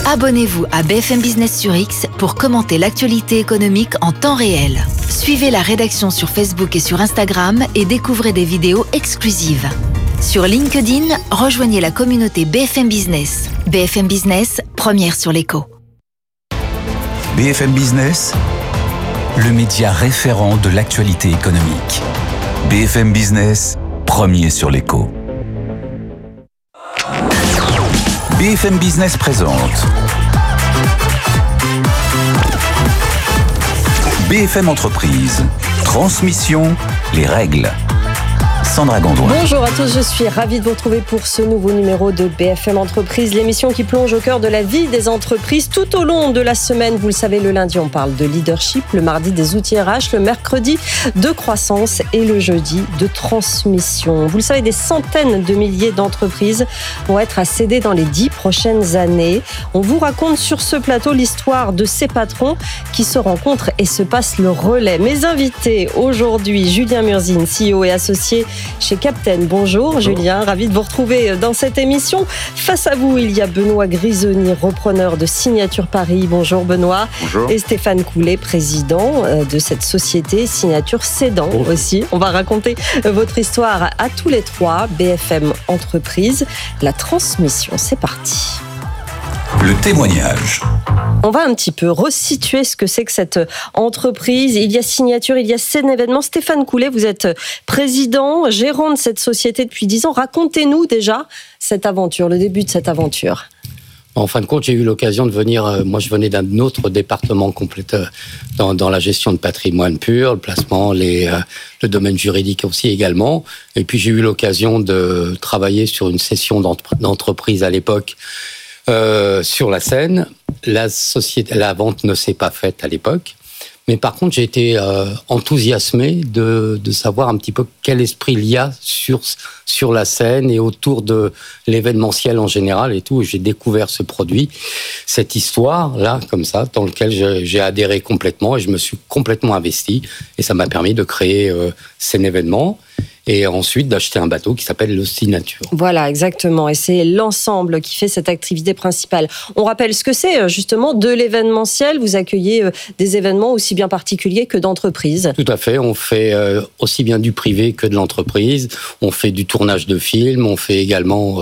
Abonnez-vous à BFM Business sur X pour commenter l'actualité économique en temps réel. Suivez la rédaction sur Facebook et sur Instagram et découvrez des vidéos exclusives. Sur LinkedIn, rejoignez la communauté BFM Business. BFM Business, première sur l'écho. BFM Business, le média référent de l'actualité économique. BFM Business, premier sur l'écho. BFM Business présente BFM Entreprise, transmission, les règles. Sandra Gondouin. Bonjour à tous, je suis ravie de vous retrouver pour ce nouveau numéro de BFM Entreprise, l'émission qui plonge au cœur de la vie des entreprises tout au long de la semaine. Vous le savez, le lundi, on parle de leadership, le mardi des outils RH, le mercredi de croissance et le jeudi de transmission. Vous le savez, des centaines de milliers d'entreprises vont être à céder dans les 10 prochaines années. On vous raconte sur ce plateau l'histoire de ces patrons qui se rencontrent et se passent le relais. Mes invités aujourd'hui, Julien Murzine, CEO et associé chez Captain. Bonjour Julien, ravi de vous retrouver dans cette émission. Face à vous, il y a Benoît Grisoni, repreneur de Signature Paris. Bonjour Benoît. Bonjour. Et Stéphane Coulet, président de cette société Signature Cédant aussi. On va raconter votre histoire à tous les trois. BFM Entreprise, la transmission, c'est parti. Le témoignage. On va un petit peu resituer ce que c'est que cette entreprise. Il y a Signature, il y a Scène Événement. Stéphane Coulet, vous êtes président, gérant de cette société depuis 10 ans. Racontez-nous déjà cette aventure, le début de cette aventure. En fin de compte, j'ai eu l'occasion de venir, moi je venais d'un autre département complet dans la gestion de patrimoine pur, le placement, le domaine juridique aussi également. Et puis j'ai eu l'occasion de travailler sur une session d'entreprise à l'époque sur la Seine. La vente ne s'est pas faite à l'époque. Mais par contre, j'ai été enthousiasmé de savoir un petit peu quel esprit il y a sur la scène et autour de l'événementiel en général et tout. J'ai découvert ce produit, cette histoire-là, comme ça, dans lequel j'ai adhéré complètement et je me suis complètement investi. Et ça m'a permis de créer Scène Événement et ensuite d'acheter un bateau qui s'appelle le Signature. Voilà, exactement. Et c'est l'ensemble qui fait cette activité principale. On rappelle ce que c'est, justement, de l'événementiel. Vous accueillez des événements aussi bien particuliers que d'entreprises. Tout à fait. On fait aussi bien du privé que de l'entreprise. On fait du tournage de films. On fait également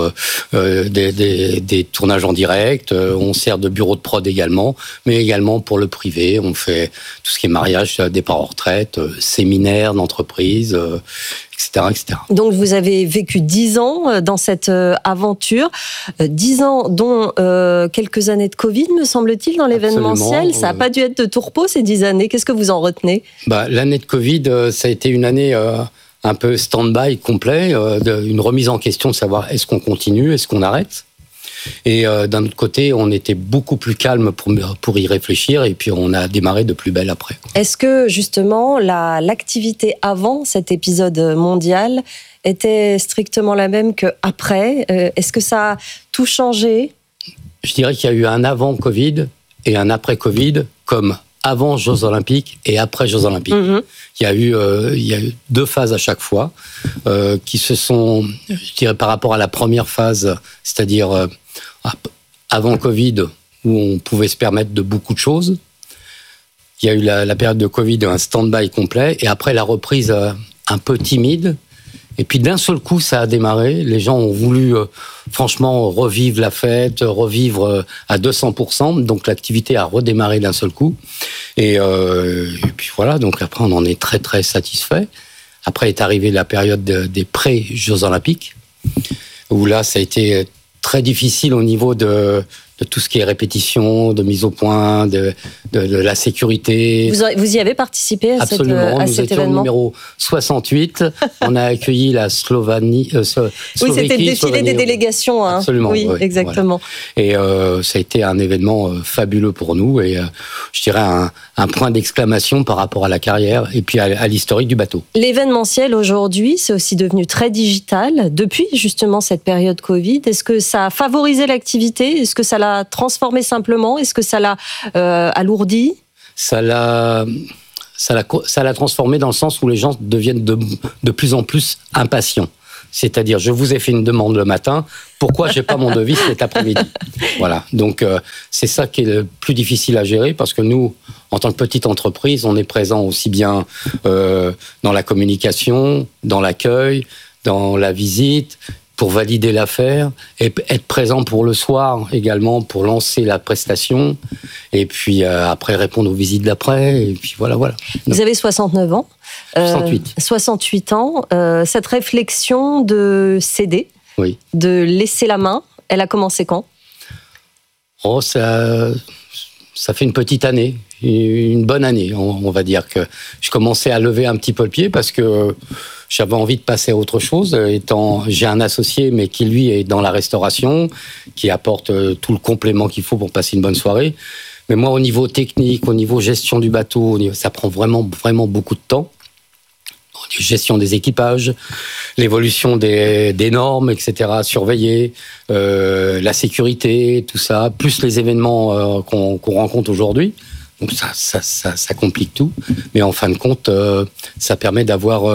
des tournages en direct. On sert de bureau de prod également, mais également pour le privé. On fait tout ce qui est mariage, départ en retraite, séminaires d'entreprise, etc., etc. Donc vous avez vécu 10 ans dans cette aventure, 10 ans dont quelques années de Covid, me semble-t-il, dans l'événementiel. Absolument. Ça n'a pas dû être de tout repos ces 10 années. Qu'est-ce que vous en retenez ? L'année de Covid, ça a été une année un peu stand-by complet, une remise en question de savoir est-ce qu'on continue, est-ce qu'on arrête. Et d'un autre côté, on était beaucoup plus calme pour y réfléchir et puis on a démarré de plus belle après. Est-ce que justement l'activité avant cet épisode mondial était strictement la même qu'après ? Est-ce que ça a tout changé ? Je dirais qu'il y a eu un avant Covid et un après Covid, comme avant Jeux Olympiques et après Jeux Olympiques. Mm-hmm. Il y a eu 2 phases à chaque fois qui se sont, je dirais, par rapport à la première phase, c'est-à-dire avant Covid, où on pouvait se permettre de beaucoup de choses. Il y a eu la période de Covid, un stand-by complet, et après la reprise un peu timide. Et puis d'un seul coup, ça a démarré. Les gens ont voulu franchement revivre la fête, revivre à 200%. Donc l'activité a redémarré d'un seul coup. Et puis voilà, donc après on en est très très satisfait. Après est arrivée la période des pré-Jeux Olympiques, où là ça a été très difficile au niveau de tout ce qui est répétition, de mise au point, de la sécurité. Vous y avez participé à cet événement ? Absolument, nous étions numéro 68. On a accueilli la Slovénie. Oui, c'était le défilé des délégations. Hein. Absolument. Oui, exactement. Voilà. Et ça a été un événement fabuleux pour nous et je dirais un point d'exclamation par rapport à la carrière et puis à l'historique du bateau. L'événementiel aujourd'hui, c'est aussi devenu très digital depuis justement cette période Covid. Est-ce que ça a favorisé l'activité ? Est-ce que ça l'a transformé simplement ? Est-ce que ça l'a alourdi ? Ça l'a transformé dans le sens où les gens deviennent de plus en plus impatients. C'est-à-dire, je vous ai fait une demande le matin, pourquoi j'ai pas mon devis cet après-midi? Voilà. Donc, c'est ça qui est le plus difficile à gérer, parce que nous, en tant que petite entreprise, on est présent aussi bien dans la communication, dans l'accueil, dans la visite, pour valider l'affaire, et être présent pour le soir également, pour lancer la prestation, et puis après répondre aux visites d'après, et puis voilà. Vous avez 69 ans. 68. 68 ans. Cette réflexion de céder, Oui. de laisser la main, elle a commencé quand? Oh, ça fait une petite année, une bonne année, on va dire que je commençais à lever un petit peu le pied parce que j'avais envie de passer à autre chose. J'ai un associé, mais qui lui est dans la restauration, qui apporte tout le complément qu'il faut pour passer une bonne soirée. Mais moi, au niveau technique, au niveau gestion du bateau, ça prend vraiment beaucoup de temps. Gestion des équipages, l'évolution des normes, etc., surveiller, la sécurité, tout ça, plus les événements qu'on rencontre aujourd'hui. Donc ça complique tout. Mais en fin de compte, ça permet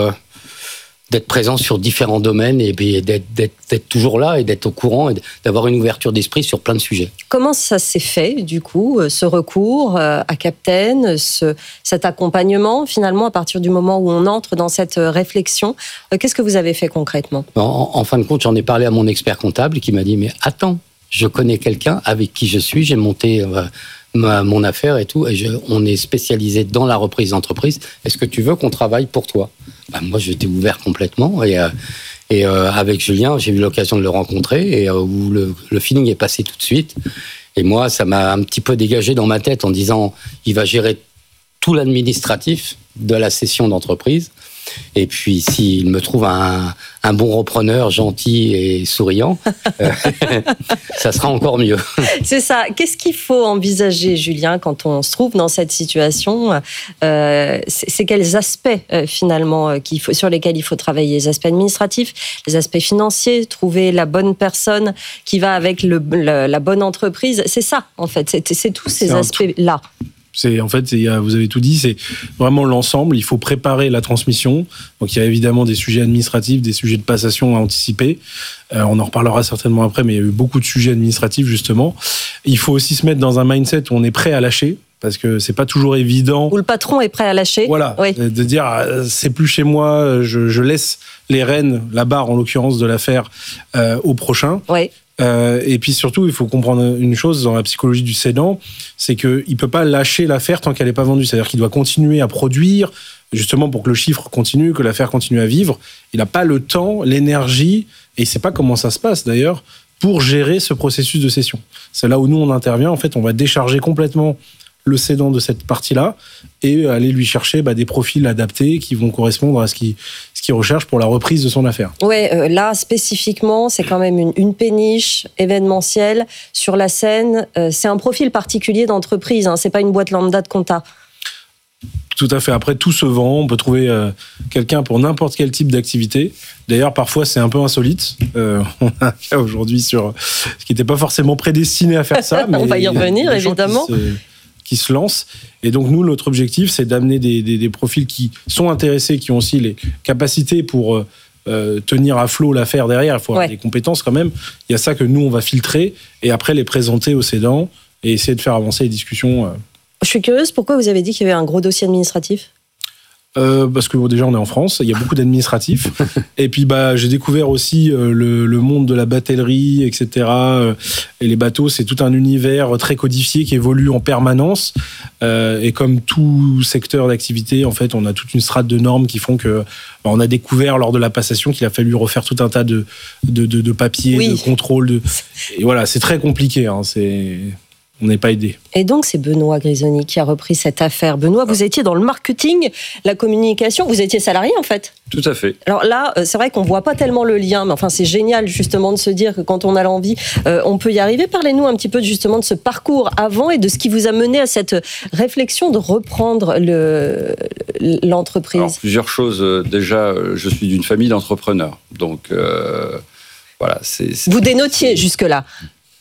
d'être présent sur différents domaines et d'être toujours là et d'être au courant et d'avoir une ouverture d'esprit sur plein de sujets. Comment ça s'est fait, du coup, ce recours à Captain, cet accompagnement, finalement, à partir du moment où on entre dans cette réflexion? Qu'est-ce que vous avez fait concrètement? En fin de compte, j'en ai parlé à mon expert comptable qui m'a dit « Mais attends, je connais quelqu'un avec qui je suis, j'ai monté mon affaire et tout, et on est spécialisé dans la reprise d'entreprise. Est-ce que tu veux qu'on travaille pour toi ?» Moi, j'étais ouvert complètement. Et avec Julien, j'ai eu l'occasion de le rencontrer et où le feeling est passé tout de suite. Et moi, ça m'a un petit peu dégagé dans ma tête en disant il va gérer tout l'administratif de la cession d'entreprise. Et puis, s'il me trouve un bon repreneur gentil et souriant, ça sera encore mieux. C'est ça. Qu'est-ce qu'il faut envisager, Julien, quand on se trouve dans cette situation? C'est quels aspects, finalement, sur lesquels il faut travailler? Les aspects administratifs, les aspects financiers, trouver la bonne personne qui va avec la bonne entreprise. C'est ça, en fait. C'est tous ces aspects-là. En fait, vous avez tout dit, c'est vraiment l'ensemble. Il faut préparer la transmission. Donc, il y a évidemment des sujets administratifs, des sujets de passation à anticiper. On en reparlera certainement après, mais il y a eu beaucoup de sujets administratifs, justement. Il faut aussi se mettre dans un mindset où on est prêt à lâcher, parce que c'est pas toujours évident. Où le patron est prêt à lâcher. Voilà, oui. De dire, c'est plus chez moi, je laisse les rênes, la barre en l'occurrence de l'affaire, au prochain. Oui. Et puis surtout, il faut comprendre une chose dans la psychologie du cédant, c'est qu'il ne peut pas lâcher l'affaire tant qu'elle n'est pas vendue. C'est-à-dire qu'il doit continuer à produire, justement pour que le chiffre continue, que l'affaire continue à vivre. Il n'a pas le temps, l'énergie, et il ne sait pas comment ça se passe d'ailleurs, pour gérer ce processus de cession. C'est là où nous, on intervient. En fait, on va décharger complètement le cédant de cette partie-là et aller lui chercher des profils adaptés qui vont correspondre à ce qu'il recherche pour la reprise de son affaire. Oui, là, spécifiquement, c'est quand même une péniche événementielle sur la scène. C'est un profil particulier d'entreprise, hein, c'est pas une boîte lambda de compta. Tout à fait. Après, tout se vend. On peut trouver quelqu'un pour n'importe quel type d'activité. D'ailleurs, parfois, c'est un peu insolite. On a un cas aujourd'hui sur ce qui n'était pas forcément prédestiné à faire ça. Mais on va y revenir, évidemment. Qui se lancent. Et donc, nous, notre objectif, c'est d'amener des profils qui sont intéressés, qui ont aussi les capacités pour tenir à flot l'affaire derrière. Il faut avoir des compétences quand même. Il y a ça que nous, on va filtrer et après les présenter aux cédants et essayer de faire avancer les discussions. Je suis curieuse, pourquoi vous avez dit qu'il y avait un gros dossier administratif ? Parce que déjà on est en France, il y a beaucoup d'administratifs. Et puis j'ai découvert aussi le monde de la batellerie, etc. Et les bateaux, c'est tout un univers très codifié qui évolue en permanence. Et comme tout secteur d'activité, en fait, on a toute une strate de normes qui font que on a découvert lors de la passation qu'il a fallu refaire tout un tas de papiers, de contrôles. Et voilà, c'est très compliqué. Hein, on n'est pas aidé. Et donc, c'est Benoît Grisoni qui a repris cette affaire. Benoît, vous étiez dans le marketing, la communication, vous étiez salarié en fait. Tout à fait. Alors là, c'est vrai qu'on ne voit pas tellement le lien, mais enfin, c'est génial justement de se dire que quand on a l'envie, on peut y arriver. Parlez-nous un petit peu justement de ce parcours avant et de ce qui vous a mené à cette réflexion de reprendre l'entreprise. Alors, plusieurs choses. Déjà, je suis d'une famille d'entrepreneurs. Donc, voilà. Vous dénotiez jusque-là ?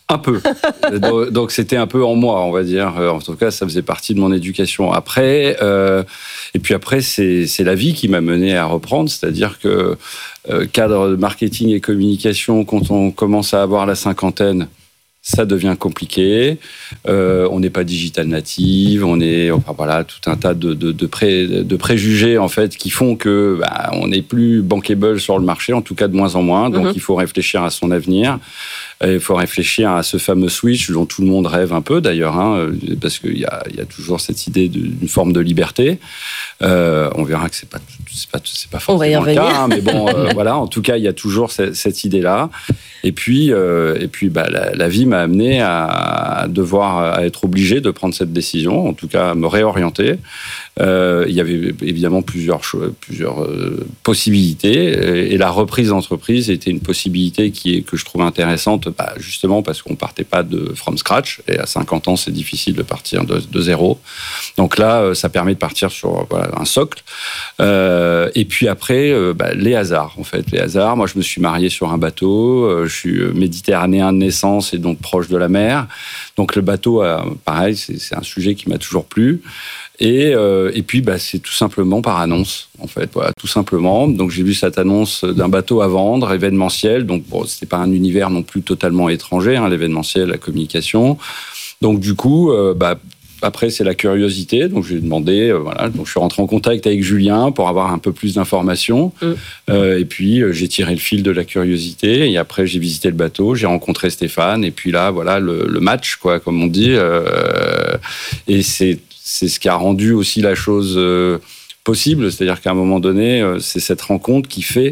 Un peu. Donc c'était un peu en moi, on va dire. En tout cas, ça faisait partie de mon éducation. Après, et puis après, c'est la vie qui m'a mené à reprendre. C'est-à-dire que cadre de marketing et communication, quand on commence à avoir la cinquantaine, ça devient compliqué. On n'est pas digital native, on est, enfin voilà, tout un tas de préjugés en fait qui font que on n'est plus bankable sur le marché, en tout cas de moins en moins. Donc il faut réfléchir à son avenir. Il faut réfléchir à ce fameux switch dont tout le monde rêve un peu d'ailleurs, parce qu'il y a toujours cette idée d'une forme de liberté. On verra que c'est pas forcément le cas, mais bon, voilà. En tout cas, il y a toujours cette idée-là. Et puis, la vie m'a amené à être obligé de prendre cette décision, en tout cas à me réorienter. Il y avait évidemment plusieurs possibilités, et la reprise d'entreprise était une possibilité que je trouve intéressante, justement parce qu'on partait pas from scratch, et à 50 ans c'est difficile de partir de zéro. Donc là, ça permet de partir sur un socle. Et puis après, les hasards en fait, Moi, je me suis marié sur un bateau. Je suis méditerranéen de naissance et donc proche de la mer. Donc le bateau, pareil, c'est un sujet qui m'a toujours plu. Et puis, c'est tout simplement par annonce, en fait. Voilà, tout simplement. Donc, j'ai vu cette annonce d'un bateau à vendre, événementiel. Donc, c'était pas un univers non plus totalement étranger, l'événementiel, la communication. Donc, du coup, après, c'est la curiosité. Donc, j'ai demandé, Donc, je suis rentré en contact avec Julien pour avoir un peu plus d'informations. Et puis, j'ai tiré le fil de la curiosité. Et après, j'ai visité le bateau, j'ai rencontré Stéphane. Et puis là, voilà, le match, quoi, comme on dit. Et c'est ce qui a rendu aussi la chose possible. C'est-à-dire qu'à un moment donné, c'est cette rencontre qui fait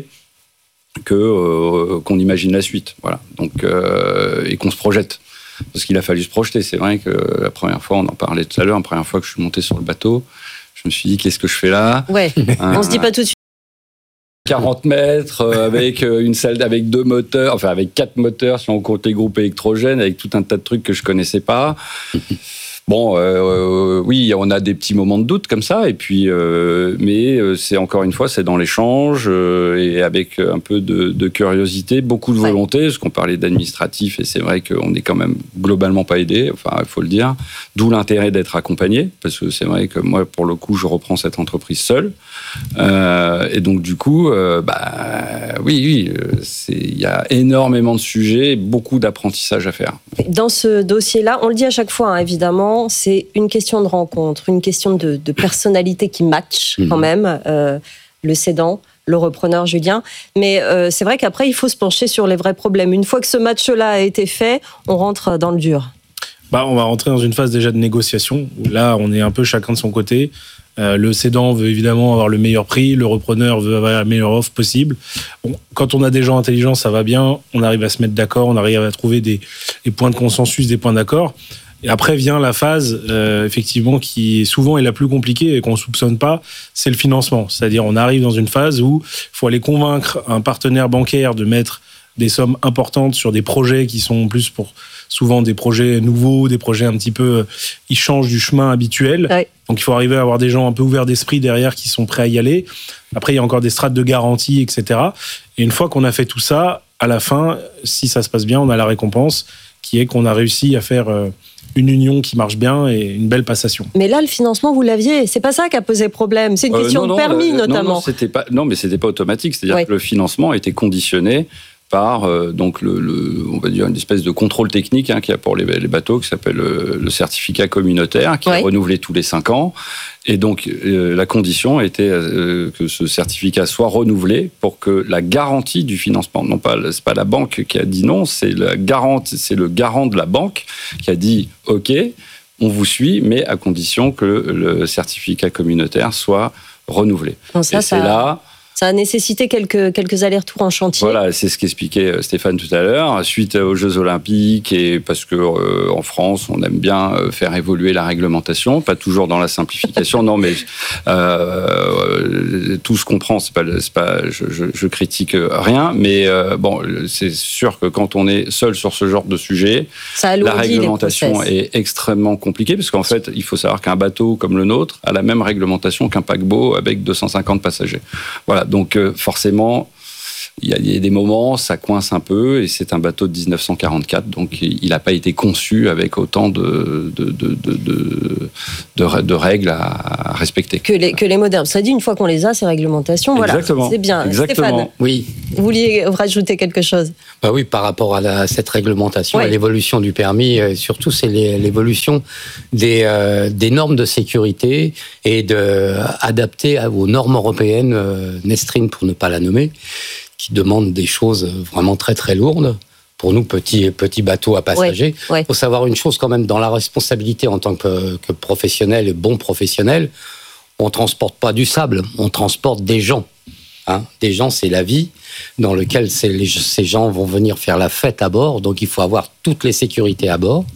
qu'on imagine la suite. Voilà. Donc, et qu'on se projette. Parce qu'il a fallu se projeter. C'est vrai que la première fois, on en parlait tout à l'heure, la première fois que je suis monté sur le bateau, je me suis dit, qu'est-ce que je fais là ? Ouais, on se dit pas tout de suite. 40 mètres, avec une salle avec 2 moteurs, enfin avec 4 moteurs si on compte les groupes électrogènes, avec tout un tas de trucs que je connaissais pas. Bon, oui, on a des petits moments de doute comme ça, et puis, mais c'est encore une fois, c'est dans l'échange et avec un peu de curiosité, beaucoup de volonté, parce qu'on parlait d'administratif, et c'est vrai qu'on n'est quand même globalement pas aidé, enfin, il faut le dire. D'où l'intérêt d'être accompagné, parce que c'est vrai que moi, pour le coup, je reprends cette entreprise seule, et donc du coup, oui, il y a énormément de sujets, beaucoup d'apprentissage à faire. Dans ce dossier-là, on le dit à chaque fois, évidemment. C'est une question de rencontre, une question de personnalité qui match quand même, le cédant, le repreneur Julien. Mais c'est vrai qu'après, il faut se pencher sur les vrais problèmes. Une fois que ce match-là a été fait, on rentre dans le dur. On va rentrer dans une phase déjà de négociation, où là, on est un peu chacun de son côté. Le cédant veut évidemment avoir le meilleur prix, le repreneur veut avoir la meilleure offre possible. Bon, quand on a des gens intelligents, ça va bien, on arrive à se mettre d'accord, on arrive à trouver des points de consensus, des points d'accord. Et après vient la phase, effectivement, qui souvent est la plus compliquée et qu'on ne soupçonne pas, c'est le financement. C'est-à-dire, on arrive dans une phase où il faut aller convaincre un partenaire bancaire de mettre des sommes importantes sur des projets qui sont plus pour souvent des projets nouveaux, des projets un petit peu, ils changent du chemin habituel. Ouais. Donc, il faut arriver à avoir des gens un peu ouverts d'esprit derrière qui sont prêts à y aller. Après, il y a encore des strates de garantie, etc. Et une fois qu'on a fait tout ça, à la fin, si ça se passe bien, on a la récompense qui est qu'on a réussi à faire une union qui marche bien et une belle passation. Mais là, le financement, vous l'aviez. C'est pas ça qui a posé problème. C'est une question de permis, notamment. Non, mais c'était pas automatique. C'est-à-dire que le financement était conditionné par on va dire une espèce de contrôle technique qu'il y a pour les bateaux qui s'appelle le certificat communautaire qui est renouvelé tous les 5 ans. Et donc la condition était que ce certificat soit renouvelé pour que la garantie du financement, c'est pas la banque qui a dit non, c'est le garant de la banque qui a dit OK, on vous suit, mais à condition que le certificat communautaire soit renouvelé. Bon, ça a nécessité quelques allers-retours en chantier. Voilà, c'est ce qu'expliquait Stéphane tout à l'heure. Suite aux Jeux Olympiques, et parce que en France, on aime bien faire évoluer la réglementation, pas toujours dans la simplification. Non, mais tout se comprend. C'est pas. Je critique rien, mais bon, c'est sûr que quand on est seul sur ce genre de sujet, la réglementation est extrêmement compliquée, parce qu'en fait, il faut savoir qu'un bateau comme le nôtre a la même réglementation qu'un paquebot avec 250 passagers. Voilà. Donc forcément, il y a des moments, ça coince un peu, et c'est un bateau de 1944, donc il n'a pas été conçu avec autant de règles à respecter. Que les modernes. Ça dit, une fois qu'on les a, ces réglementations, Exactement. Voilà, c'est bien. Exactement. Stéphane, Oui. vous vouliez rajouter quelque chose? Bah oui, par rapport à cette réglementation, Oui. à l'évolution du permis, surtout c'est l'évolution des normes de sécurité et adaptées aux normes européennes, Nestrin pour ne pas la nommer, qui demandent des choses vraiment très très lourdes. Pour nous, petits bateaux à passagers. Oui. Il faut savoir une chose quand même, dans la responsabilité en tant que professionnel et bon professionnel, on ne transporte pas du sable, on transporte des gens. Des gens, c'est la vie, dans lequel ces gens vont venir faire la fête à bord, donc il faut avoir toutes les sécurités à bord.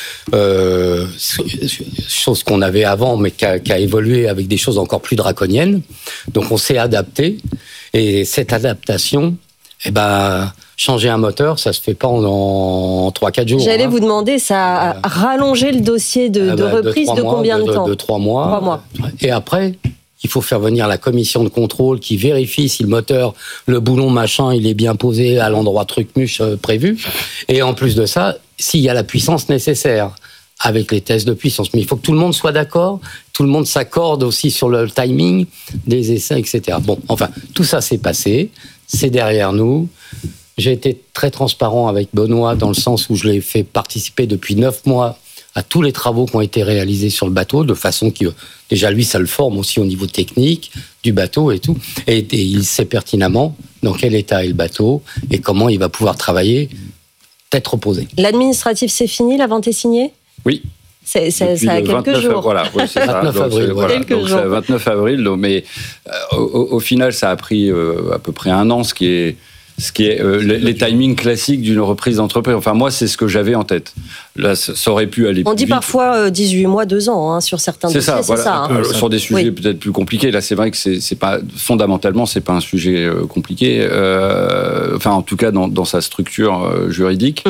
Chose qu'on avait avant, mais qui a évolué avec des choses encore plus draconiennes. Donc on s'est adapté, et cette adaptation, changer un moteur, ça se fait pas en 3-4 jours. J'allais vous demander, ça a rallongé le dossier de reprise de combien de temps? De 3 mois. 3 mois. Et après, il faut faire venir la commission de contrôle qui vérifie si le moteur, le boulon machin, il est bien posé à l'endroit truc-muche prévu. Et en plus de ça, s'il y a la puissance nécessaire avec les tests de puissance. Mais il faut que tout le monde soit d'accord, tout le monde s'accorde aussi sur le timing des essais, etc. Bon, enfin, tout ça s'est passé, c'est derrière nous. J'ai été très transparent avec Benoît dans le sens où je l'ai fait participer depuis 9 mois à tous les travaux qui ont été réalisés sur le bateau, de façon que, déjà lui, ça le forme aussi au niveau technique du bateau et tout. Et il sait pertinemment dans quel état est le bateau et comment il va pouvoir travailler tête reposée. L'administratif, c'est fini, la vente est signée? Oui. Ça a quelques jours. Voilà, oui, c'est 29 ça. avril. Voilà. Quelques Donc, jours. c'est 29 avril, donc, mais au final, ça a pris à peu près un an, ce qui est les timings classiques d'une reprise d'entreprise. Enfin, moi, c'est ce que j'avais en tête. Là, ça aurait pu aller plus vite. On dit parfois 18 mois, 2 ans sur certains dossiers. C'est ça, voilà. Sur des sujets peut-être plus compliqués. Là, c'est vrai que c'est pas fondamentalement, c'est pas un sujet compliqué. Enfin, en tout cas, dans sa structure juridique.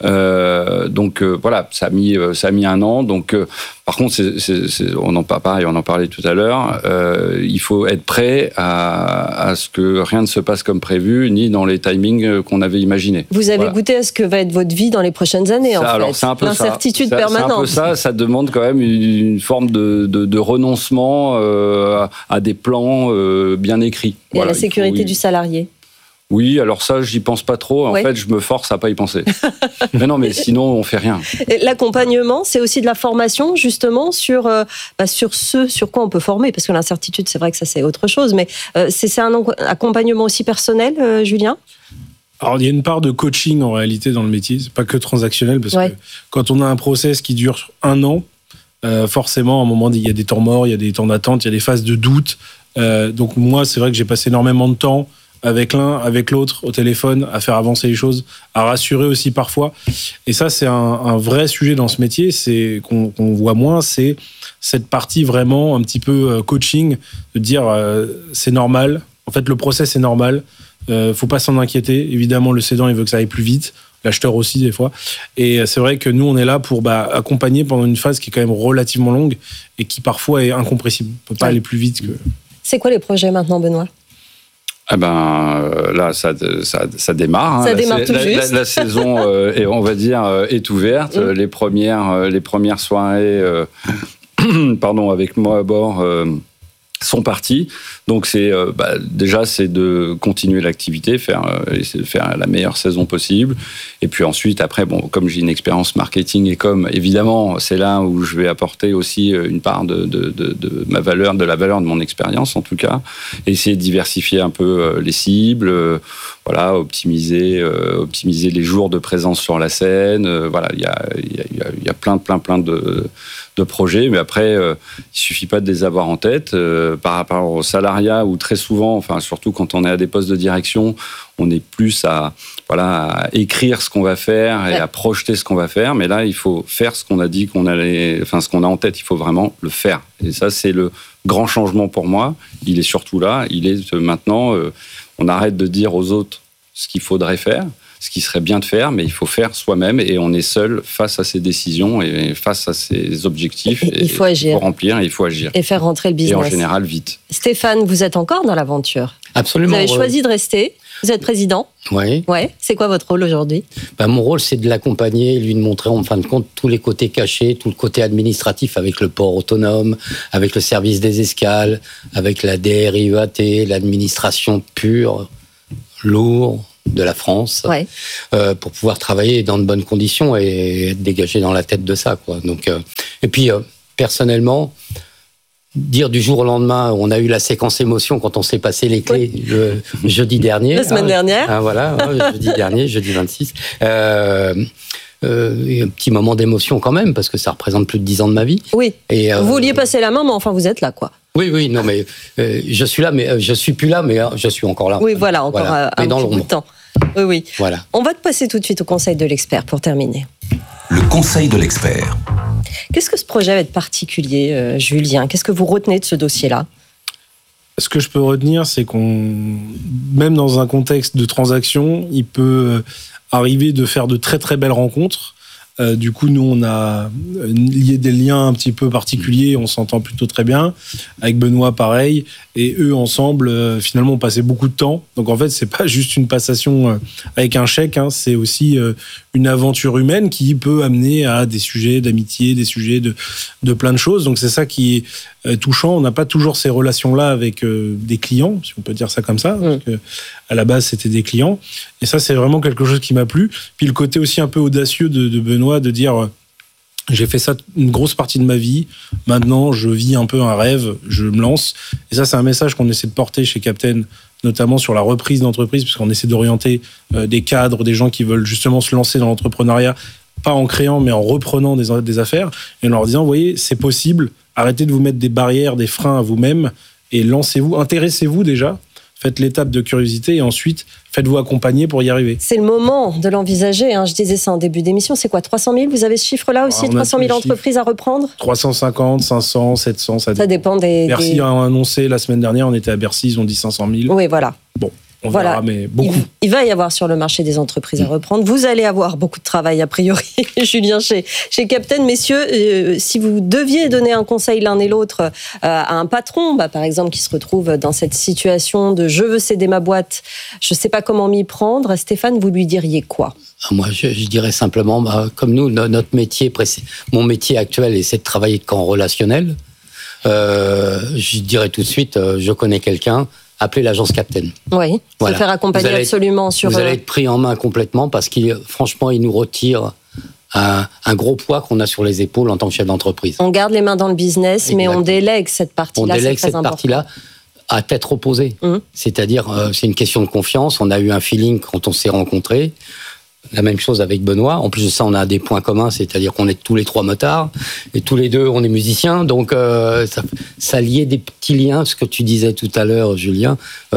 Donc voilà, ça a mis un an. Donc par contre, on en parlait tout à l'heure. Il faut être prêt à ce que rien ne se passe comme prévu, ni dans les timings qu'on avait imaginés. Vous avez goûté à ce que va être votre vie dans les prochaines années, en fait. Alors, c'est un peu l'incertitude permanente. C'est un peu ça. Ça demande quand même une forme de renoncement à des plans bien écrits. Et à la sécurité du salarié. Oui, alors ça, j'y pense pas trop. En fait, je me force à pas y penser. Mais non, mais sinon, on fait rien. Et l'accompagnement, c'est aussi de la formation, justement, sur ce sur quoi on peut former. Parce que l'incertitude, c'est vrai que ça, c'est autre chose. Mais c'est un accompagnement aussi personnel, Julien? Alors, il y a une part de coaching, en réalité, dans le métier. C'est pas que transactionnel, parce que quand on a un process qui dure 1 an, forcément, à un moment, il y a des temps morts, il y a des temps d'attente, il y a des phases de doute. Donc, moi, c'est vrai que j'ai passé énormément de temps avec l'un, avec l'autre, au téléphone, à faire avancer les choses, à rassurer aussi parfois. Et ça, c'est un vrai sujet dans ce métier, c'est qu'on voit moins, c'est cette partie vraiment un petit peu coaching, de dire c'est normal, en fait le process est normal, faut pas s'en inquiéter. Évidemment, le cédant, il veut que ça aille plus vite, l'acheteur aussi des fois. Et c'est vrai que nous, on est là pour accompagner pendant une phase qui est quand même relativement longue et qui parfois est incompressible. On peut pas aller plus vite que... C'est quoi les projets maintenant, Benoît ? Ah là, ça démarre. Ça démarre tout juste. La saison, on va dire, est ouverte. Les premières soirées, avec moi à bord, sont parties. Donc déjà, c'est de continuer l'activité, essayer de faire la meilleure saison possible. Et puis ensuite, après, comme j'ai une expérience marketing et évidemment, c'est là où je vais apporter aussi une part de ma valeur, de la valeur de mon expérience en tout cas. Et essayer de diversifier un peu les cibles, optimiser les jours de présence sur la scène. Il y a plein de projets, mais après, il suffit pas de les avoir en tête. Par rapport au salariat, où très souvent, surtout quand on est à des postes de direction, on est plus à écrire ce qu'on va faire et à projeter ce qu'on va faire. Mais là, il faut faire ce qu'on a dit qu'on allait, ce qu'on a en tête, il faut vraiment le faire. Et ça, c'est le grand changement pour moi. Il est surtout là. Il est maintenant, on arrête de dire aux autres ce qu'il faudrait faire, ce qui serait bien de faire, mais il faut faire soi-même et on est seul face à ces décisions et face à ces objectifs. Il faut agir. Il faut remplir et il faut agir. Et faire rentrer le business. Et en général, vite. Stéphane, vous êtes encore dans l'aventure. Absolument. Vous avez choisi de rester. Vous êtes président ? Oui. Ouais. C'est quoi votre rôle aujourd'hui ? Mon rôle, c'est de l'accompagner, lui de montrer en fin de compte tous les côtés cachés, tout le côté administratif avec le port autonome, avec le service des escales, avec la DRIEAT, l'administration pure, lourde de la France, pour pouvoir travailler dans de bonnes conditions et être dégagé dans la tête de ça, quoi. Donc, et puis, personnellement, dire du jour au lendemain, on a eu la séquence émotion quand on s'est passé les clés le jeudi dernier. La semaine dernière. Voilà, jeudi dernier, jeudi 26. Un petit moment d'émotion quand même, parce que ça représente plus de 10 ans de ma vie. Oui, et, vous vouliez passer la main, mais enfin vous êtes là, quoi. Oui, non, mais je suis là, mais je suis plus là, mais je suis encore là. Oui, voilà, encore un mais dans petit bout de temps. Oui. Voilà. On va te passer tout de suite au conseil de l'expert pour terminer. Le conseil de l'expert. Qu'est-ce que ce projet va être particulier, Julien ? Qu'est-ce que vous retenez de ce dossier-là ? Ce que je peux retenir, c'est même dans un contexte de transaction, il peut arriver de faire de très très belles rencontres. Du coup, nous, on a lié des liens un petit peu particuliers, on s'entend plutôt très bien. Avec Benoît, pareil. Et eux, ensemble, finalement, on passait beaucoup de temps. Donc, en fait, c'est pas juste une passation avec un chèque, c'est aussi une aventure humaine qui peut amener à des sujets d'amitié, des sujets de plein de choses. Donc, c'est ça qui est touchant. On n'a pas toujours ces relations-là avec des clients, si on peut dire ça comme ça. Parce que, à la base, c'était des clients. Et ça, c'est vraiment quelque chose qui m'a plu. Puis le côté aussi un peu audacieux de Benoît, de dire j'ai fait ça une grosse partie de ma vie, maintenant je vis un peu un rêve, je me lance. Et ça, c'est un message qu'on essaie de porter chez Captain, notamment sur la reprise d'entreprise, puisqu'on essaie d'orienter des cadres, des gens qui veulent justement se lancer dans l'entrepreneuriat, pas en créant, mais en reprenant des affaires, et en leur disant, vous voyez, c'est possible, arrêtez de vous mettre des barrières, des freins à vous-même, et lancez-vous, intéressez-vous déjà, faites l'étape de curiosité, et ensuite, faites-vous accompagner pour y arriver. C'est le moment de l'envisager. Je disais ça en début d'émission. C'est quoi, 300 000 ? Vous avez ce chiffre-là aussi, 300 000 entreprises à reprendre ? 350, 500, 700, ça dépend des... Bercy a annoncé la semaine dernière, on était à Bercy, ils ont dit 500 000. Oui, voilà. Bon, on verra, mais beaucoup. Il va y avoir sur le marché des entreprises à reprendre. Vous allez avoir beaucoup de travail, a priori, Julien, chez Captain. Messieurs, si vous deviez donner un conseil l'un et l'autre à un patron, par exemple, qui se retrouve dans cette situation de « je veux céder ma boîte, je ne sais pas comment m'y prendre », Stéphane, vous lui diriez quoi ? Moi, je dirais simplement, comme nous, notre métier, mon métier actuel, c'est de travailler qu'en relationnel. Je dirais tout de suite, je connais quelqu'un, appelez l'agence Captain. Oui, voilà. Se faire accompagner absolument sur... Vous allez être pris en main complètement parce franchement, il nous retire un gros poids qu'on a sur les épaules en tant que chef d'entreprise. On garde les mains dans le business, exactement. Mais on délègue cette partie-là. On délègue cette partie-là à tête reposée. C'est-à-dire, c'est une question de confiance. On a eu un feeling quand on s'est rencontrés. La même chose avec Benoît. En plus de ça, on a des points communs, c'est-à-dire qu'on est tous les trois motards et tous les deux, on est musiciens. Donc, ça liait des petits liens, ce que tu disais tout à l'heure, Julien,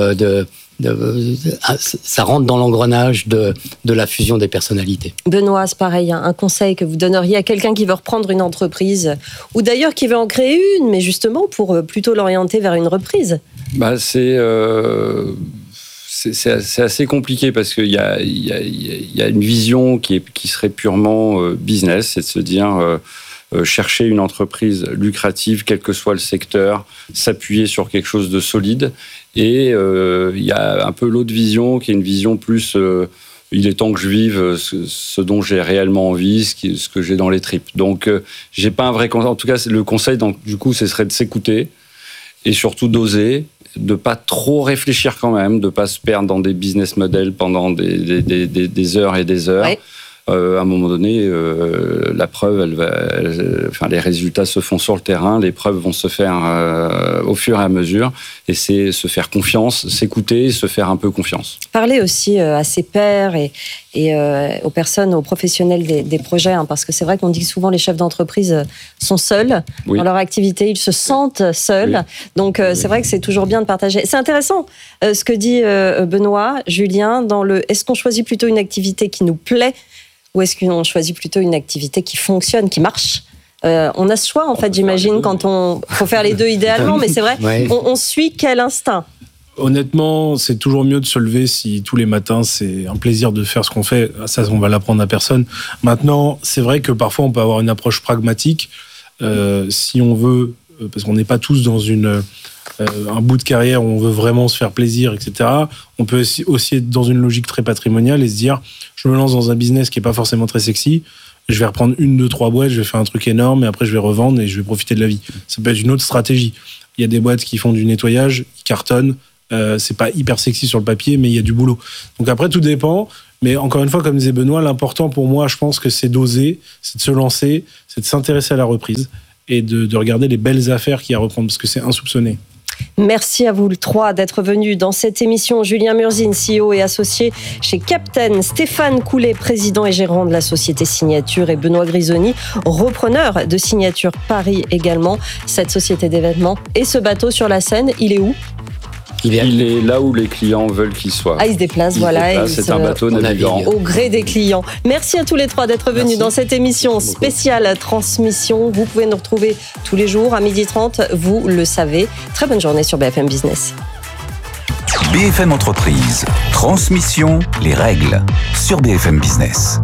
ça rentre dans l'engrenage de la fusion des personnalités. Benoît, c'est pareil, un conseil que vous donneriez à quelqu'un qui veut reprendre une entreprise ou d'ailleurs qui veut en créer une, mais justement pour plutôt l'orienter vers une reprise. C'est assez compliqué parce qu'il y a une vision qui serait purement business, c'est de se dire chercher une entreprise lucrative, quel que soit le secteur, s'appuyer sur quelque chose de solide. Et il y a un peu l'autre vision qui est une vision plus il est temps que je vive ce dont j'ai réellement envie, ce que j'ai dans les tripes. Donc j'ai pas un vrai conseil. En tout cas, le conseil, du coup, ce serait de s'écouter et surtout d'oser, de pas trop réfléchir quand même, de pas se perdre dans des business models pendant des heures et des heures. Ouais. À un moment donné, la preuve, les résultats se font sur le terrain, les preuves vont se faire au fur et à mesure, et c'est se faire confiance, s'écouter, se faire un peu confiance. Parler aussi à ses pairs et aux personnes, aux professionnels des projets, parce que c'est vrai qu'on dit que souvent les chefs d'entreprise sont seuls dans leur activité, ils se sentent seuls, donc c'est vrai que c'est toujours bien de partager. C'est intéressant ce que dit Benoît, Julien, dans est-ce qu'on choisit plutôt une activité qui nous plaît ou est-ce qu'on choisit plutôt une activité qui fonctionne, qui marche ? On a ce choix, en fait, j'imagine, quand faut faire les deux idéalement, mais c'est vrai, on suit quel instinct ? Honnêtement, c'est toujours mieux de se lever si tous les matins, c'est un plaisir de faire ce qu'on fait. Ça, on va l'apprendre à personne. Maintenant, c'est vrai que parfois, on peut avoir une approche pragmatique. Si on veut parce qu'on n'est pas tous dans un bout de carrière où on veut vraiment se faire plaisir, etc. On peut aussi être dans une logique très patrimoniale et se dire, je me lance dans un business qui est pas forcément très sexy, je vais reprendre 1, 2, 3 boîtes, je vais faire un truc énorme et après je vais revendre et je vais profiter de la vie. Ça peut être une autre stratégie. Il y a des boîtes qui font du nettoyage, qui cartonnent, c'est pas hyper sexy sur le papier, mais il y a du boulot. Donc après, tout dépend. Mais encore une fois, comme disait Benoît, l'important pour moi, je pense que c'est d'oser, c'est de se lancer, c'est de s'intéresser à la reprise et de regarder les belles affaires qu'il y a à reprendre, parce que c'est insoupçonné. Merci à vous le 3 d'être venus dans cette émission. Julien Murzine, CEO et associé chez Captain, Stéphane Coulet, président et gérant de la société Signature, et Benoît Grisoni, repreneur de Signature Paris également, cette société d'événements. Et ce bateau sur la Seine, il est où ? Il est là où les clients veulent qu'il soit. Ah, il se déplace, voilà. C'est un bateau navigant. Au gré des clients. Merci à tous les 3 d'être venus dans cette émission spéciale transmission. Vous pouvez nous retrouver tous les jours à 12h30, vous le savez. Très bonne journée sur BFM Business. BFM Entreprise. Transmission, les règles. Sur BFM Business.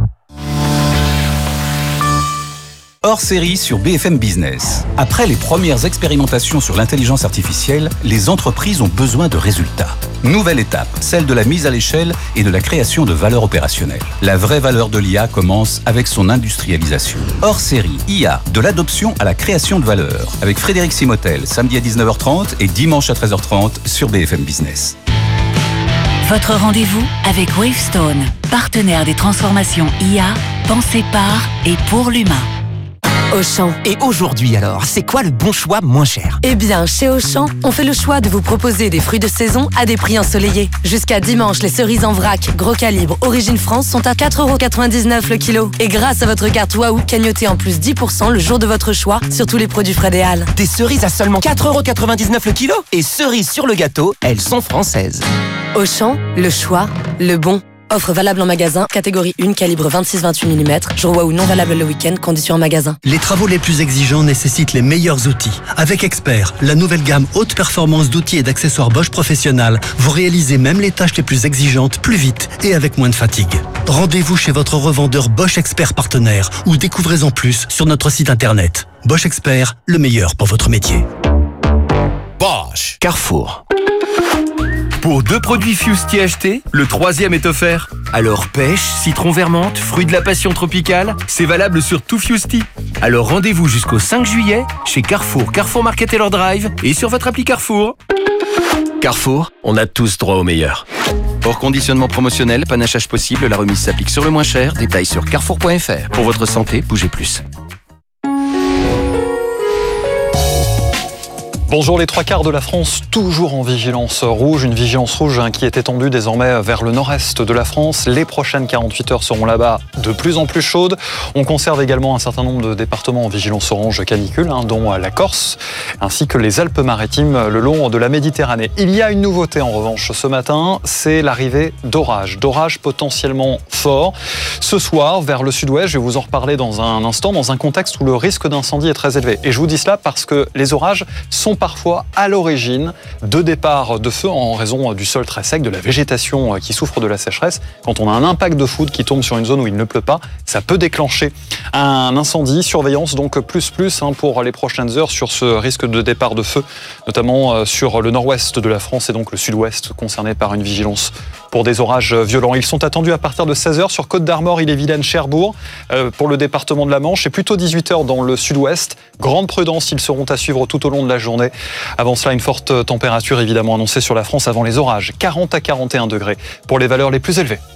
Hors série sur BFM Business. Après les premières expérimentations sur l'intelligence artificielle, les entreprises ont besoin de résultats. Nouvelle étape, celle de la mise à l'échelle et de la création de valeur opérationnelle. La vraie valeur de l'IA commence avec son industrialisation. Hors série, IA, de l'adoption à la création de valeur. Avec Frédéric Simotel, samedi à 19h30 et dimanche à 13h30 sur BFM Business. Votre rendez-vous avec Wavestone, partenaire des transformations IA, pensées par et pour l'humain. Auchan. Et aujourd'hui alors, c'est quoi le bon choix moins cher ? Eh bien, chez Auchan, on fait le choix de vous proposer des fruits de saison à des prix ensoleillés. Jusqu'à dimanche, les cerises en vrac, gros calibre, origine France sont à 4,99€ le kilo. Et grâce à votre carte Waouh, cagnotez en plus 10% le jour de votre choix sur tous les produits Fred et Al. Des cerises à seulement 4,99€ le kilo ? Et cerises sur le gâteau, elles sont françaises. Auchan, le choix, le bon. Offre valable en magasin, catégorie 1, calibre 26-28 mm. Jour Waouh non valable le week-end, conditions en magasin. Les travaux les plus exigeants nécessitent les meilleurs outils. Avec Expert, la nouvelle gamme haute performance d'outils et d'accessoires Bosch Professionnal, vous réalisez même les tâches les plus exigeantes plus vite et avec moins de fatigue. Rendez-vous chez votre revendeur Bosch Expert partenaire ou découvrez-en plus sur notre site internet. Bosch Expert, le meilleur pour votre métier. Bosch. Carrefour. Pour 2 produits Fusti achetés, le 3e est offert. Alors pêche, citron vermente, fruit de la passion tropicale, c'est valable sur tout Fusti. Alors rendez-vous jusqu'au 5 juillet chez Carrefour, Carrefour Market Taylor Drive et sur votre appli Carrefour. Carrefour, on a tous droit au meilleur. Hors conditionnement promotionnel, panachage possible, la remise s'applique sur le moins cher. Détails sur carrefour.fr. Pour votre santé, bougez plus. Bonjour, les 3/4 de la France, toujours en vigilance rouge. Une vigilance rouge qui est étendue désormais vers le nord-est de la France. Les prochaines 48 heures seront là-bas de plus en plus chaudes. On conserve également un certain nombre de départements en vigilance orange canicule, dont la Corse, ainsi que les Alpes-Maritimes le long de la Méditerranée. Il y a une nouveauté en revanche ce matin, c'est l'arrivée d'orages potentiellement forts. Ce soir, vers le sud-ouest, je vais vous en reparler dans un instant, dans un contexte où le risque d'incendie est très élevé. Et je vous dis cela parce que les orages sont parfois à l'origine de départs de feu en raison du sol très sec, de la végétation qui souffre de la sécheresse. Quand on a un impact de foudre qui tombe sur une zone où il ne pleut pas, ça peut déclencher un incendie. Surveillance donc plus pour les prochaines heures sur ce risque de départ de feu, notamment sur le nord-ouest de la France et donc le sud-ouest concerné par une vigilance pour des orages violents. Ils sont attendus à partir de 16h sur Côte-d'Armor, Ille-et-Vilaine, Cherbourg pour le département de la Manche et plutôt 18h dans le sud-ouest. Grande prudence, ils seront à suivre tout au long de la journée. Avant cela, une forte température évidemment annoncée sur la France avant les orages. 40 à 41 degrés pour les valeurs les plus élevées.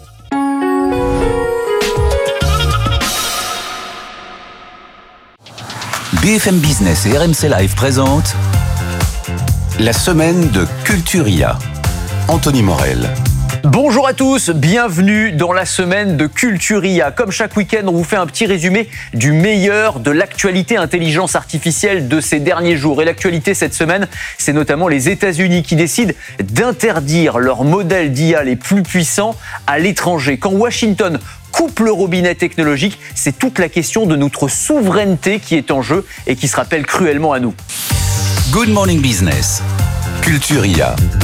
BFM Business et RMC Live présentent la semaine de Culture IA. Anthony Morel. Bonjour à tous, bienvenue dans la semaine de Culture IA. Comme chaque week-end, on vous fait un petit résumé du meilleur de l'actualité intelligence artificielle de ces derniers jours. Et l'actualité cette semaine, c'est notamment les États-Unis qui décident d'interdire leurs modèles d'IA les plus puissants à l'étranger. Quand Washington coupe le robinet technologique, c'est toute la question de notre souveraineté qui est en jeu et qui se rappelle cruellement à nous. Good Morning Business, Culture IA.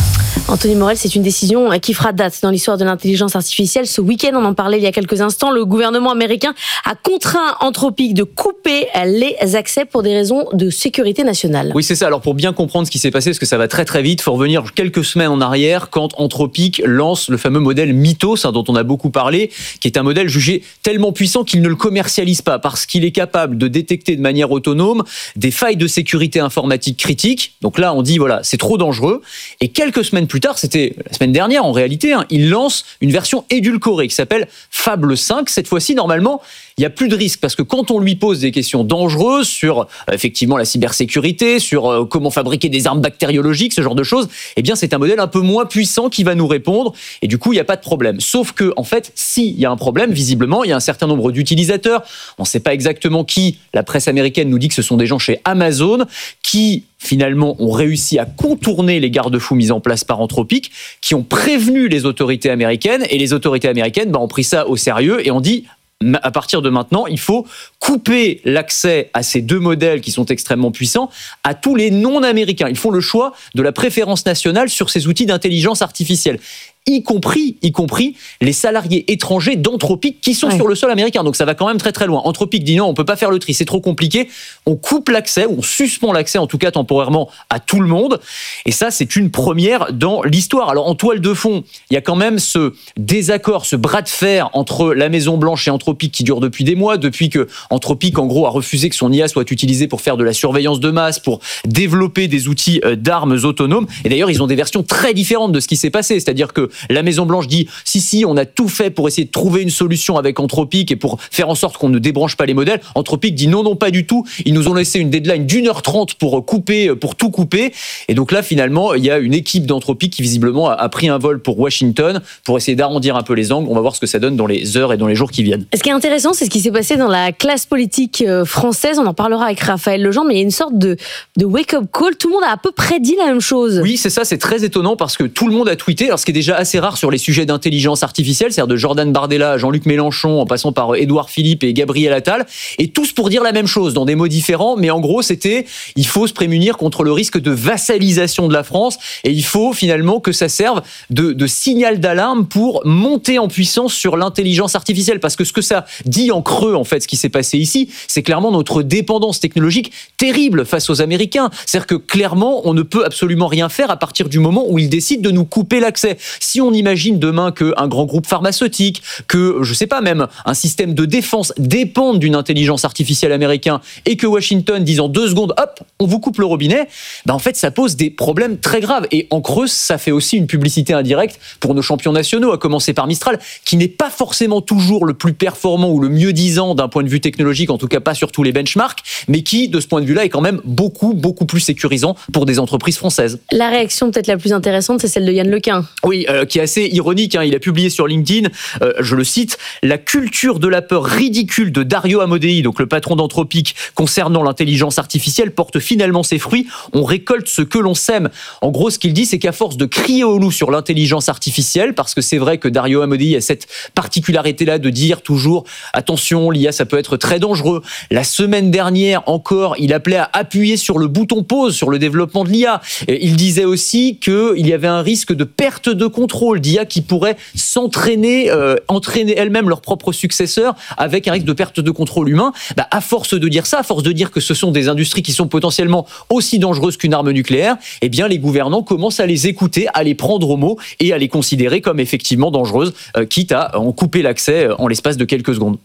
Anthony Morel, c'est une décision qui fera date dans l'histoire de l'intelligence artificielle. Ce week-end, on en parlait il y a quelques instants, le gouvernement américain a contraint Anthropic de couper les accès pour des raisons de sécurité nationale. Oui, c'est ça. Alors pour bien comprendre ce qui s'est passé, parce que ça va très très vite, il faut revenir quelques semaines en arrière quand Anthropic lance le fameux modèle Mythos, dont on a beaucoup parlé, qui est un modèle jugé tellement puissant qu'il ne le commercialise pas parce qu'il est capable de détecter de manière autonome des failles de sécurité informatique critiques. Donc là, on dit voilà, c'est trop dangereux. Et quelques semaines plus tard, c'était la semaine dernière en réalité, il lance une version édulcorée qui s'appelle Fable 5. Cette fois-ci, normalement, il n'y a plus de risque parce que quand on lui pose des questions dangereuses sur effectivement la cybersécurité, sur comment fabriquer des armes bactériologiques, ce genre de choses, eh bien c'est un modèle un peu moins puissant qui va nous répondre et du coup il n'y a pas de problème. Sauf que en fait, s'il y a un problème, visiblement il y a un certain nombre d'utilisateurs, on ne sait pas exactement qui, la presse américaine nous dit que ce sont des gens chez Amazon qui finalement ont réussi à contourner les garde-fous mis en place par Anthropic, qui ont prévenu les autorités américaines et les autorités américaines ont pris ça au sérieux et ont dit à partir de maintenant, il faut couper l'accès à ces deux modèles qui sont extrêmement puissants à tous les non-américains. Ils font le choix de la préférence nationale sur ces outils d'intelligence artificielle. Y compris les salariés étrangers d'Anthropic qui sont sur le sol américain. Donc ça va quand même très très loin. Anthropic dit non, on peut pas faire le tri, c'est trop compliqué. On coupe l'accès, on suspend l'accès en tout cas temporairement à tout le monde. Et ça, c'est une première dans l'histoire. Alors en toile de fond, il y a quand même ce désaccord, ce bras de fer entre la Maison Blanche et Anthropic qui dure depuis des mois, depuis que Anthropic en gros a refusé que son IA soit utilisée pour faire de la surveillance de masse, pour développer des outils d'armes autonomes. Et d'ailleurs, ils ont des versions très différentes de ce qui s'est passé. C'est-à-dire que la Maison-Blanche dit si, on a tout fait pour essayer de trouver une solution avec Anthropic et pour faire en sorte qu'on ne débranche pas les modèles. Anthropic dit non, pas du tout. Ils nous ont laissé une deadline d'1h30 pour tout couper. Et donc là, finalement, il y a une équipe d'Anthropic qui visiblement a pris un vol pour Washington pour essayer d'arrondir un peu les angles. On va voir ce que ça donne dans les heures et dans les jours qui viennent. Ce qui est intéressant, c'est ce qui s'est passé dans la classe politique française. On en parlera avec Raphaël Legendre, mais il y a une sorte de wake-up call. Tout le monde a à peu près dit la même chose. Oui, c'est ça, c'est très étonnant parce que tout le monde a tweeté. Alors, ce qui est déjà assez rare sur les sujets d'intelligence artificielle, c'est-à-dire de Jordan Bardella à Jean-Luc Mélenchon, en passant par Édouard Philippe et Gabriel Attal, et tous pour dire la même chose, dans des mots différents, mais en gros, c'était il faut se prémunir contre le risque de vassalisation de la France, et il faut finalement que ça serve de signal d'alarme pour monter en puissance sur l'intelligence artificielle, parce que ce que ça dit en creux, en fait, ce qui s'est passé ici, c'est clairement notre dépendance technologique terrible face aux Américains. C'est-à-dire que clairement, on ne peut absolument rien faire à partir du moment où ils décident de nous couper l'accès. Si on imagine demain qu'un grand groupe pharmaceutique, que, je sais pas, même un système de défense dépendent d'une intelligence artificielle américaine et que Washington dise en 2 secondes, hop, on vous coupe le robinet, en fait, ça pose des problèmes très graves. Et en creux, ça fait aussi une publicité indirecte pour nos champions nationaux, à commencer par Mistral, qui n'est pas forcément toujours le plus performant ou le mieux disant d'un point de vue technologique, en tout cas pas sur tous les benchmarks, mais qui, de ce point de vue-là, est quand même beaucoup plus sécurisant pour des entreprises françaises. La réaction peut-être la plus intéressante, c'est celle de Yann Lequin. Oui, qui est assez ironique. Il a publié sur LinkedIn, je le cite, « La culture de la peur ridicule de Dario Amodei, donc le patron d'Anthropic, concernant l'intelligence artificielle, porte finalement ses fruits. On récolte ce que l'on sème. » En gros, ce qu'il dit, c'est qu'à force de crier au loup sur l'intelligence artificielle, parce que c'est vrai que Dario Amodei a cette particularité-là de dire toujours « Attention, l'IA, ça peut être très dangereux. » La semaine dernière, encore, il appelait à appuyer sur le bouton pause sur le développement de l'IA. Il disait aussi qu'il y avait un risque de perte de contrôle d'IA qui pourrait s'entraîner, entraîner elles-mêmes leurs propres successeurs avec un risque de perte de contrôle humain. À force de dire ça, à force de dire que ce sont des industries qui sont potentiellement aussi dangereuses qu'une arme nucléaire, eh bien les gouvernants commencent à les écouter, à les prendre au mot et à les considérer comme effectivement dangereuses, quitte à en couper l'accès en l'espace de quelques secondes.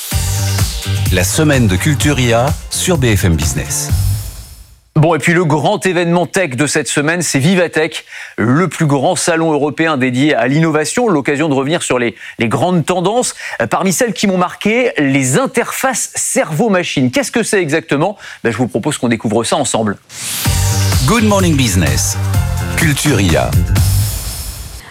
La semaine de Culture IA sur BFM Business. Bon, et puis le grand événement tech de cette semaine, c'est Vivatech, le plus grand salon européen dédié à l'innovation. L'occasion de revenir sur les grandes tendances. Parmi celles qui m'ont marqué, les interfaces cerveau-machine. Qu'est-ce que c'est exactement ? Je vous propose qu'on découvre ça ensemble. Good Morning Business, Culture IA.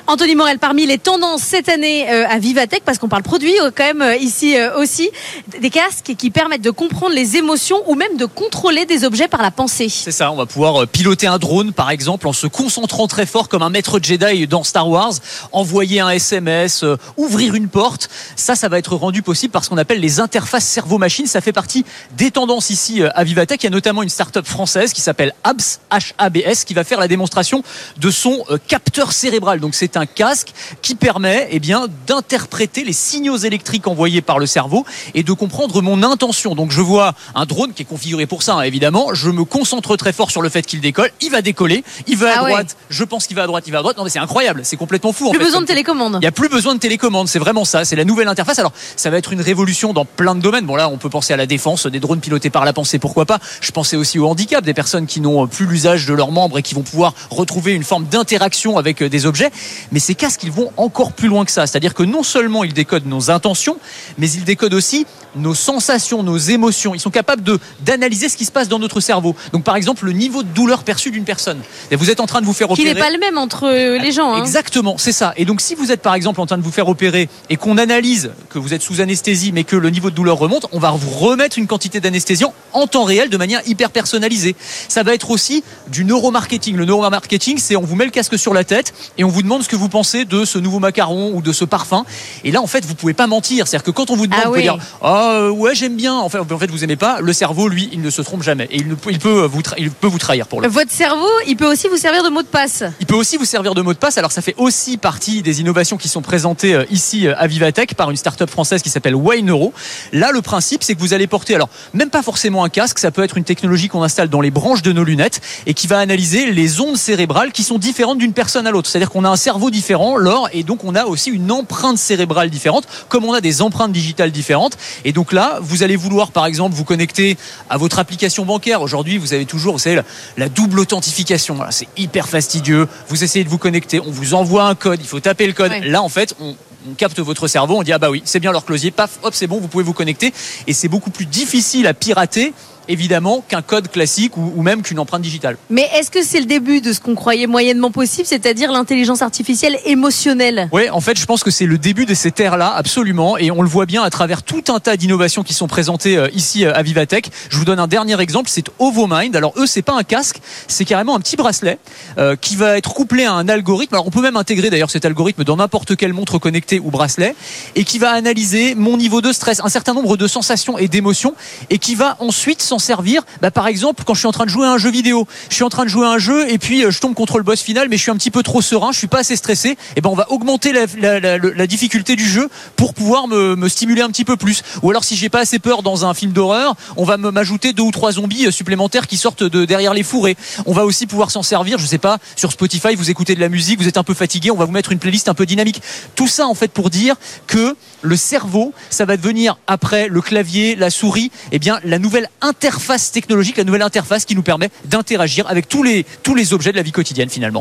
Anthony Morel, parmi les tendances cette année à Vivatech, parce qu'on parle produit quand même ici aussi, des casques qui permettent de comprendre les émotions ou même de contrôler des objets par la pensée. C'est ça, on va pouvoir piloter un drone par exemple en se concentrant très fort comme un maître Jedi dans Star Wars, envoyer un SMS, ouvrir une porte. Ça va être rendu possible par ce qu'on appelle les interfaces cerveau-machine. Ça fait partie des tendances ici à Vivatech. Il y a notamment une start-up française qui s'appelle HABS, H-A-B-S, qui va faire la démonstration de son capteur cérébral. Donc c'est un casque qui permet d'interpréter les signaux électriques envoyés par le cerveau et de comprendre mon intention. Donc je vois un drone qui est configuré pour ça, évidemment. Je me concentre très fort sur le fait qu'il décolle. Il va décoller, il va à droite. Je pense qu'il va à droite, il va à droite. Non mais c'est incroyable, c'est complètement fou. Plus besoin de télécommande. Il n'y a plus besoin de télécommande, c'est vraiment ça. C'est la nouvelle interface. Alors ça va être une révolution dans plein de domaines. Bon là, on peut penser à la défense, des drones pilotés par la pensée, pourquoi pas. Je pensais aussi au handicap, des personnes qui n'ont plus l'usage de leurs membres et qui vont pouvoir retrouver une forme d'interaction avec des objets. Mais ces casques, ils vont encore plus loin que ça. C'est-à-dire que non seulement ils décodent nos intentions, mais ils décodent aussi nos sensations, nos émotions. Ils sont capables d'analyser ce qui se passe dans notre cerveau. Donc par exemple, le niveau de douleur perçu d'une personne. Et vous êtes en train de vous faire opérer. Qui n'est pas le même entre les gens. Exactement, c'est ça. Et donc si vous êtes par exemple en train de vous faire opérer et qu'on analyse que vous êtes sous anesthésie mais que le niveau de douleur remonte, on va vous remettre une quantité d'anesthésiant en temps réel de manière hyper personnalisée. Ça va être aussi du neuromarketing. Le neuromarketing, c'est on vous met le casque sur la tête et on vous demande ce que vous pensez de ce nouveau macaron ou de ce parfum. Et là, en fait, vous pouvez pas mentir. C'est-à-dire que quand on vous demande, vous pouvez dire ouais, j'aime bien. En fait, vous aimez pas. Le cerveau, lui, il ne se trompe jamais et il peut vous trahir pour le. Votre cerveau, il peut aussi vous servir de mot de passe. Il peut aussi vous servir de mot de passe. Alors, ça fait aussi partie des innovations qui sont présentées ici à Vivatech par une start-up française qui s'appelle Wayneuro. Là, le principe, c'est que vous allez porter, alors même pas forcément un casque, ça peut être une technologie qu'on installe dans les branches de nos lunettes et qui va analyser les ondes cérébrales qui sont différentes d'une personne à l'autre. C'est-à-dire qu'on a un cerveau différent, et donc on a aussi une empreinte cérébrale différente, comme on a des empreintes digitales différentes. Et donc là, vous allez vouloir, par exemple, vous connecter à votre application bancaire. Aujourd'hui, vous avez toujours, vous savez, la double authentification. Voilà, c'est hyper fastidieux. Vous essayez de vous connecter, on vous envoie un code, il faut taper le code. Ouais. Là, en fait, on capte votre cerveau, on dit ah bah oui, c'est bien leur closier, paf, hop, c'est bon, vous pouvez vous connecter. Et c'est beaucoup plus difficile à pirater, évidemment, qu'un code classique ou même qu'une empreinte digitale. Mais est-ce que c'est le début de ce qu'on croyait moyennement possible, c'est-à-dire l'intelligence artificielle émotionnelle ? Oui, en fait, je pense que c'est le début de cette ère-là, absolument, et on le voit bien à travers tout un tas d'innovations qui sont présentées ici à Vivatech. Je vous donne un dernier exemple, c'est OvoMind. Alors eux, c'est pas un casque, c'est carrément un petit bracelet qui va être couplé à un algorithme. Alors on peut même intégrer d'ailleurs cet algorithme dans n'importe quelle montre connectée ou bracelet, et qui va analyser mon niveau de stress, un certain nombre de sensations et d'émotions, et qui va ensuite s'en servir, par exemple, quand je suis en train de jouer à un jeu vidéo. Je suis en train de jouer à un jeu et puis je tombe contre le boss final, mais je suis un petit peu trop serein, je suis pas assez stressé. Et on va augmenter la difficulté du jeu pour pouvoir me stimuler un petit peu plus. Ou alors si j'ai pas assez peur dans un film d'horreur, on va m'ajouter 2 ou 3 zombies supplémentaires qui sortent de derrière les fourrés. On va aussi pouvoir s'en servir, je sais pas, sur Spotify, vous écoutez de la musique, vous êtes un peu fatigué, on va vous mettre une playlist un peu dynamique. Tout ça en fait pour dire que le cerveau, ça va devenir après le clavier, la souris, la nouvelle interface technologique, la nouvelle interface qui nous permet d'interagir avec tous les objets de la vie quotidienne finalement.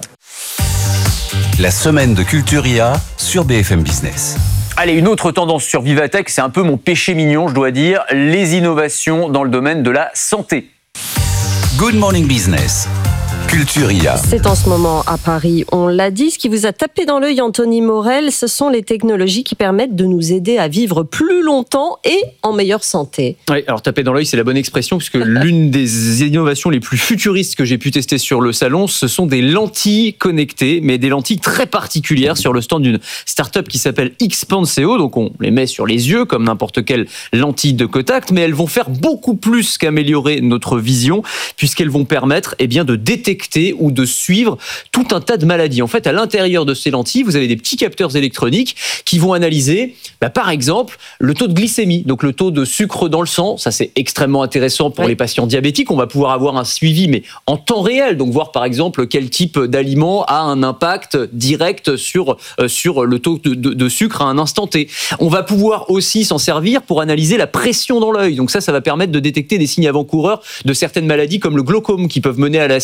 La semaine de Culture IA sur BFM Business. Allez, une autre tendance sur Vivatech, c'est un peu mon péché mignon, je dois dire, les innovations dans le domaine de la santé. Good Morning Business. Culture IA. C'est en ce moment à Paris, on l'a dit, ce qui vous a tapé dans l'œil, Anthony Morel, ce sont les technologies qui permettent de nous aider à vivre plus longtemps et en meilleure santé. Oui, alors taper dans l'œil, c'est la bonne expression, puisque l'une des innovations les plus futuristes que j'ai pu tester sur le salon, ce sont des lentilles connectées, mais des lentilles très particulières sur le stand d'une start-up qui s'appelle Xpanseo. Donc on les met sur les yeux comme n'importe quelle lentille de contact, mais elles vont faire beaucoup plus qu'améliorer notre vision, puisqu'elles vont permettre de détecter ou de suivre tout un tas de maladies. En fait, à l'intérieur de ces lentilles, vous avez des petits capteurs électroniques qui vont analyser, par exemple, le taux de glycémie, donc le taux de sucre dans le sang. Ça, c'est extrêmement intéressant pour les patients diabétiques. On va pouvoir avoir un suivi, mais en temps réel. Donc, voir, par exemple, quel type d'aliment a un impact direct sur le taux de sucre à un instant T. On va pouvoir aussi s'en servir pour analyser la pression dans l'œil. Donc ça va permettre de détecter des signes avant-coureurs de certaines maladies comme le glaucome qui peuvent mener à la cécité.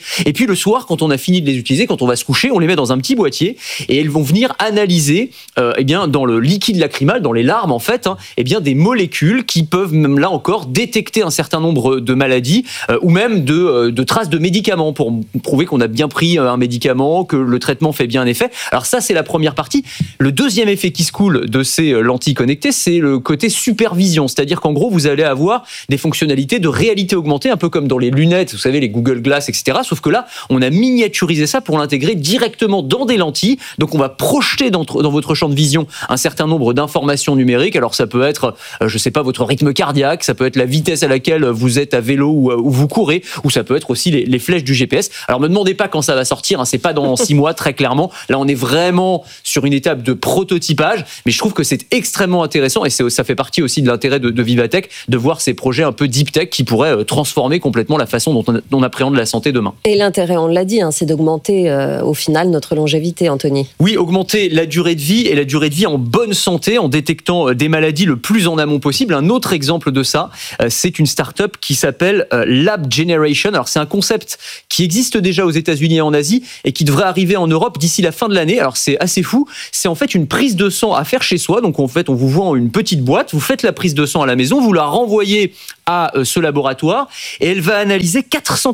Et puis le soir, quand on a fini de les utiliser, quand on va se coucher, on les met dans un petit boîtier et elles vont venir analyser dans le liquide lacrymal, dans les larmes en fait, des molécules qui peuvent même là encore détecter un certain nombre de maladies ou même de traces de médicaments pour prouver qu'on a bien pris un médicament, que le traitement fait bien effet. Alors ça, c'est la première partie. Le deuxième effet qui se coule de ces lentilles connectées, c'est le côté supervision. C'est-à-dire qu'en gros, vous allez avoir des fonctionnalités de réalité augmentée, un peu comme dans les lunettes, vous savez, les Google Glass, etc. Sauf que là, on a miniaturisé ça pour l'intégrer directement dans des lentilles. Donc on va projeter dans votre champ de vision un certain nombre d'informations numériques. Alors ça peut être, je sais pas, votre rythme cardiaque, ça peut être la vitesse à laquelle vous êtes à vélo ou vous courez, ou ça peut être aussi les flèches du GPS. Alors me demandez pas quand ça va sortir, c'est pas dans 6 mois très clairement. Là on est vraiment sur une étape de prototypage, mais je trouve que c'est extrêmement intéressant et ça fait partie aussi de l'intérêt de Vivatech de voir ces projets un peu deep tech qui pourraient transformer complètement la façon dont on appréhende la santé demain. Et l'intérêt, on l'a dit, c'est d'augmenter au final notre longévité, Anthony. Oui, augmenter la durée de vie et la durée de vie en bonne santé en détectant des maladies le plus en amont possible. Un autre exemple de ça, c'est une start-up qui s'appelle Lab Generation. Alors c'est un concept qui existe déjà aux États-Unis et en Asie et qui devrait arriver en Europe d'ici la fin de l'année. Alors c'est assez fou, c'est en fait une prise de sang à faire chez soi. Donc en fait, on vous vend une petite boîte, vous faites la prise de sang à la maison, vous la renvoyez à ce laboratoire et elle va analyser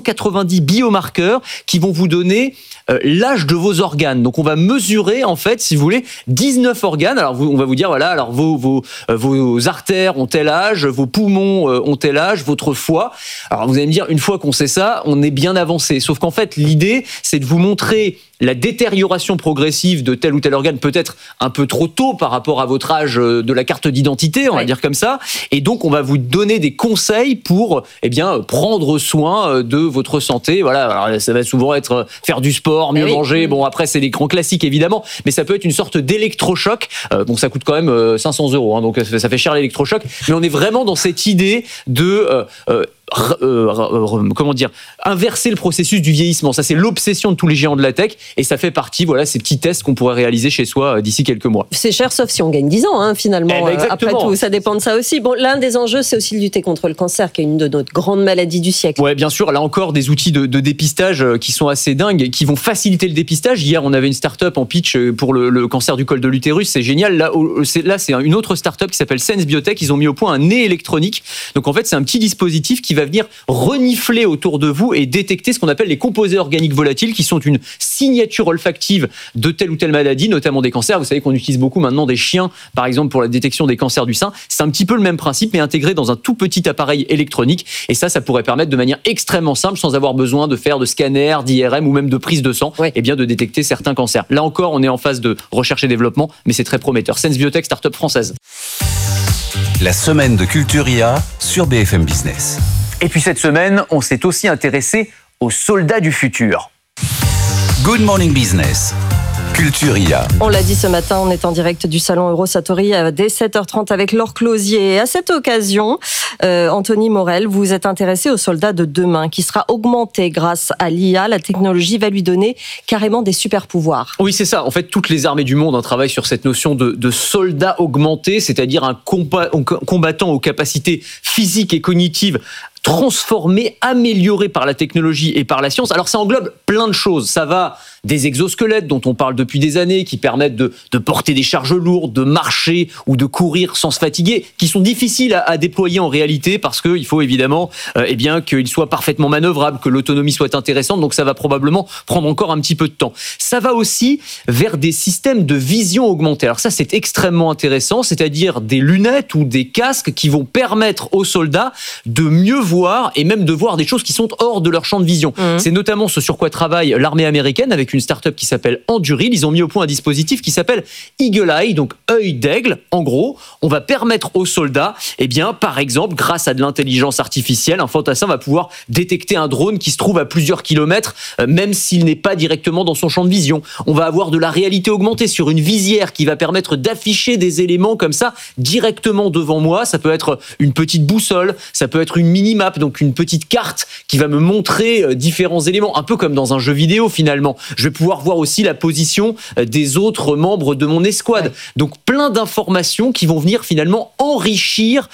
490 biomarqueurs qui vont vous donner l'âge de vos organes. Donc on va mesurer en fait, si vous voulez, 19 organes. Alors on va vous dire voilà, alors vos artères ont tel âge, vos poumons ont tel âge, votre foie. Alors vous allez me dire, une fois qu'on sait ça, on est bien avancé. Sauf qu'en fait l'idée, c'est de vous montrer la détérioration progressive de tel ou tel organe, peut-être un peu trop tôt par rapport à votre âge de la carte d'identité, on va dire comme ça. Et donc, on va vous donner des conseils pour, prendre soin de votre santé. Voilà. Alors, ça va souvent être faire du sport, mieux manger. Bon, après, c'est les grands classiques, évidemment. Mais ça peut être une sorte d'électrochoc. Bon, ça coûte quand même 500 €. Donc, ça fait cher l'électrochoc. Mais on est vraiment dans cette idée de, inverser le processus du vieillissement. Ça, c'est l'obsession de tous les géants de la tech. Et ça fait partie, ces petits tests qu'on pourrait réaliser chez soi d'ici quelques mois. C'est cher, sauf si on gagne 10 ans, finalement. Après tout, ça dépend de ça aussi. Bon, l'un des enjeux, c'est aussi de lutter contre le cancer, qui est une de nos grandes maladies du siècle. Ouais, bien sûr. Là encore, des outils de dépistage qui sont assez dingues et qui vont faciliter le dépistage. Hier, on avait une start-up en pitch pour le cancer du col de l'utérus. C'est génial. Là, c'est une autre start-up qui s'appelle Sense Biotech. Ils ont mis au point un nez électronique. Donc, en fait, c'est un petit dispositif qui va venir renifler autour de vous et détecter ce qu'on appelle les composés organiques volatiles, qui sont une signature olfactive de telle ou telle maladie, notamment des cancers. Vous savez qu'on utilise beaucoup maintenant des chiens, par exemple, pour la détection des cancers du sein. C'est un petit peu le même principe, mais intégré dans un tout petit appareil électronique. Et ça pourrait permettre de manière extrêmement simple, sans avoir besoin de faire de scanner, d'IRM ou même de prise de sang, de détecter certains cancers. Là encore, on est en phase de recherche et développement, mais c'est très prometteur. Sense Biotech, start-up française. La semaine de Culture IA sur BFM Business. Et puis cette semaine, on s'est aussi intéressé aux soldats du futur. Good Morning Business. Culture IA. On l'a dit ce matin, on est en direct du salon Eurosatori dès 7h30 avec Laure Closier. Et à cette occasion, Anthony Morel, vous êtes intéressé au soldat de demain qui sera augmenté grâce à l'IA. La technologie va lui donner carrément des super pouvoirs. Oui, c'est ça. En fait, toutes les armées du monde travaillent sur cette notion de soldat augmenté, c'est-à-dire un combattant aux capacités physiques et cognitives transformé, amélioré par la technologie et par la science. Alors ça englobe plein de choses. Ça va des exosquelettes dont on parle depuis des années, qui permettent de porter des charges lourdes, de marcher ou de courir sans se fatiguer, qui sont difficiles à déployer en réalité parce qu'il faut évidemment qu'ils soient parfaitement manœuvrables, que l'autonomie soit intéressante, donc ça va probablement prendre encore un petit peu de temps. Ça va aussi vers des systèmes de vision augmentée. Alors ça, c'est extrêmement intéressant, c'est-à-dire des lunettes ou des casques qui vont permettre aux soldats de mieux voir et même de voir des choses qui sont hors de leur champ de vision. C'est notamment ce sur quoi travaille l'armée américaine avec une start-up qui s'appelle Anduril. Ils ont mis au point un dispositif qui s'appelle Eagle Eye, donc œil d'aigle. En gros, on va permettre aux soldats, par exemple, grâce à de l'intelligence artificielle, un fantassin va pouvoir détecter un drone qui se trouve à plusieurs kilomètres, même s'il n'est pas directement dans son champ de vision. On va avoir de la réalité augmentée sur une visière qui va permettre d'afficher des éléments comme ça directement devant moi. Ça peut être une petite boussole, ça peut être une mini-map, donc une petite carte qui va me montrer différents éléments, un peu comme dans un jeu vidéo finalement. Je vais pouvoir voir aussi la position des autres membres de mon escouade. Donc plein d'informations qui vont venir finalement enrichir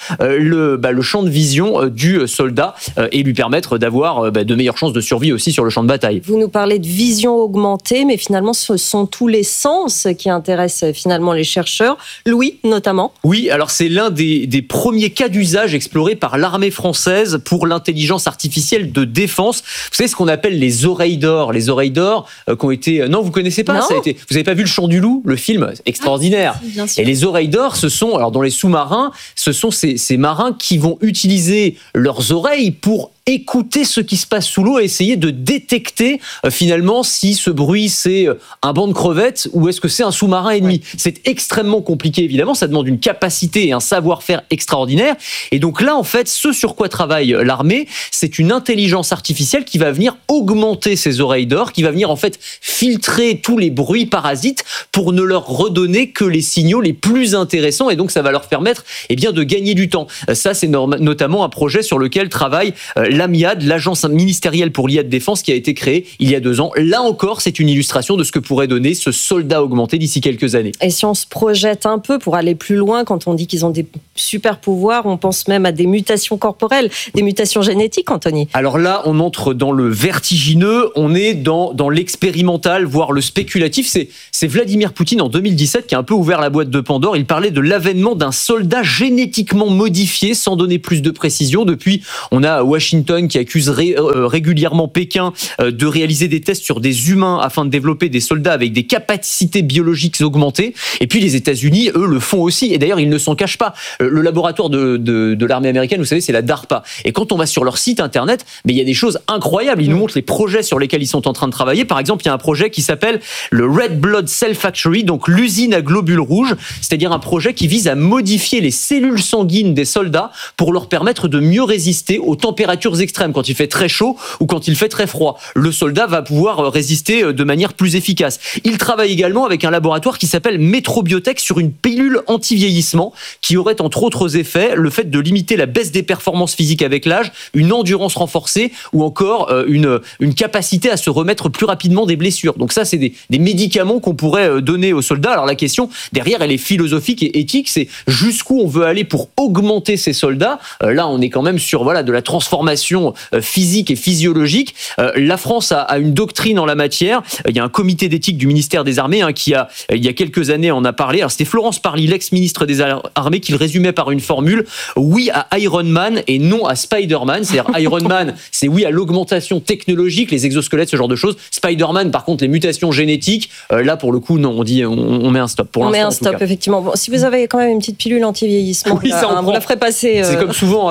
le champ de vision du soldat et lui permettre d'avoir de meilleures chances de survie aussi sur le champ de bataille. Vous nous parlez de vision augmentée, mais finalement ce sont tous les sens qui intéressent finalement les chercheurs. L'ouïe notamment. Oui, alors c'est l'un des premiers cas d'usage explorés par l'armée française pour l'intelligence artificielle de défense. Vous savez ce qu'on appelle les oreilles d'or. Les oreilles d'or qui ont été... Non, vous connaissez pas. Vous n'avez pas vu Le Chant du Loup, le film extraordinaire. Bien sûr. Et les oreilles d'or, ce sont, alors dans les sous-marins, ce sont ces marins qui vont utiliser leurs oreilles pour écouter ce qui se passe sous l'eau et essayer de détecter finalement si ce bruit c'est un banc de crevettes ou est-ce que c'est un sous-marin ennemi. C'est extrêmement compliqué évidemment, ça demande une capacité et un savoir-faire extraordinaire. Et donc là en fait, ce sur quoi travaille l'armée, c'est une intelligence artificielle qui va venir augmenter ces oreilles d'or, qui va venir en fait filtrer tous les bruits parasites pour ne leur redonner que les signaux les plus intéressants et donc ça va leur permettre de gagner du temps. Ça c'est notamment un projet sur lequel travaille l'AMIAD, l'agence ministérielle pour l'IA de défense qui a été créée il y a 2 ans. Là encore, c'est une illustration de ce que pourrait donner ce soldat augmenté d'ici quelques années. Et si on se projette un peu pour aller plus loin, quand on dit qu'ils ont des super pouvoirs, on pense même à des mutations corporelles, des mutations génétiques, Anthony. Alors là, on entre dans le vertigineux, on est dans l'expérimental, voire le spéculatif. C'est Vladimir Poutine en 2017 qui a un peu ouvert la boîte de Pandore. Il parlait de l'avènement d'un soldat génétiquement modifié, sans donner plus de précision. Depuis, on a Washington qui accuse régulièrement Pékin de réaliser des tests sur des humains afin de développer des soldats avec des capacités biologiques augmentées. Et puis les États-Unis, eux, le font aussi. Et d'ailleurs, ils ne s'en cachent pas. Le laboratoire de l'armée américaine, vous savez, c'est la DARPA. Et quand on va sur leur site internet, il y a des choses incroyables. Ils nous montrent les projets sur lesquels ils sont en train de travailler. Par exemple, il y a un projet qui s'appelle le Red Blood Cell Factory, donc l'usine à globules rouges. C'est-à-dire un projet qui vise à modifier les cellules sanguines des soldats pour leur permettre de mieux résister aux températures extrêmes, quand il fait très chaud ou quand il fait très froid. Le soldat va pouvoir résister de manière plus efficace. Il travaille également avec un laboratoire qui s'appelle Metrobiotech sur une pilule anti-vieillissement qui aurait entre autres effets le fait de limiter la baisse des performances physiques avec l'âge, une endurance renforcée ou encore une capacité à se remettre plus rapidement des blessures. Donc ça, c'est des médicaments qu'on pourrait donner aux soldats. Alors la question derrière, elle est philosophique et éthique, c'est jusqu'où on veut aller pour augmenter ces soldats. Là, on est quand même sur de la transformation physique et physiologique. La France a une doctrine en la matière. Il y a un comité d'éthique du ministère des Armées qui il y a quelques années en a parlé. Alors c'était Florence Parly, l'ex-ministre des Armées, qui le résumait par une formule: oui à Iron Man et non à Spider-Man. C'est-à-dire Iron Man, c'est oui à l'augmentation technologique, les exosquelettes, ce genre de choses. Spider-Man, par contre, les mutations génétiques, là pour le coup, non, on dit on met un stop. Pour l'instant, on met un stop, effectivement. Bon, si vous avez quand même une petite pilule anti-vieillissement, oui, vous la ferez passer. C'est comme souvent,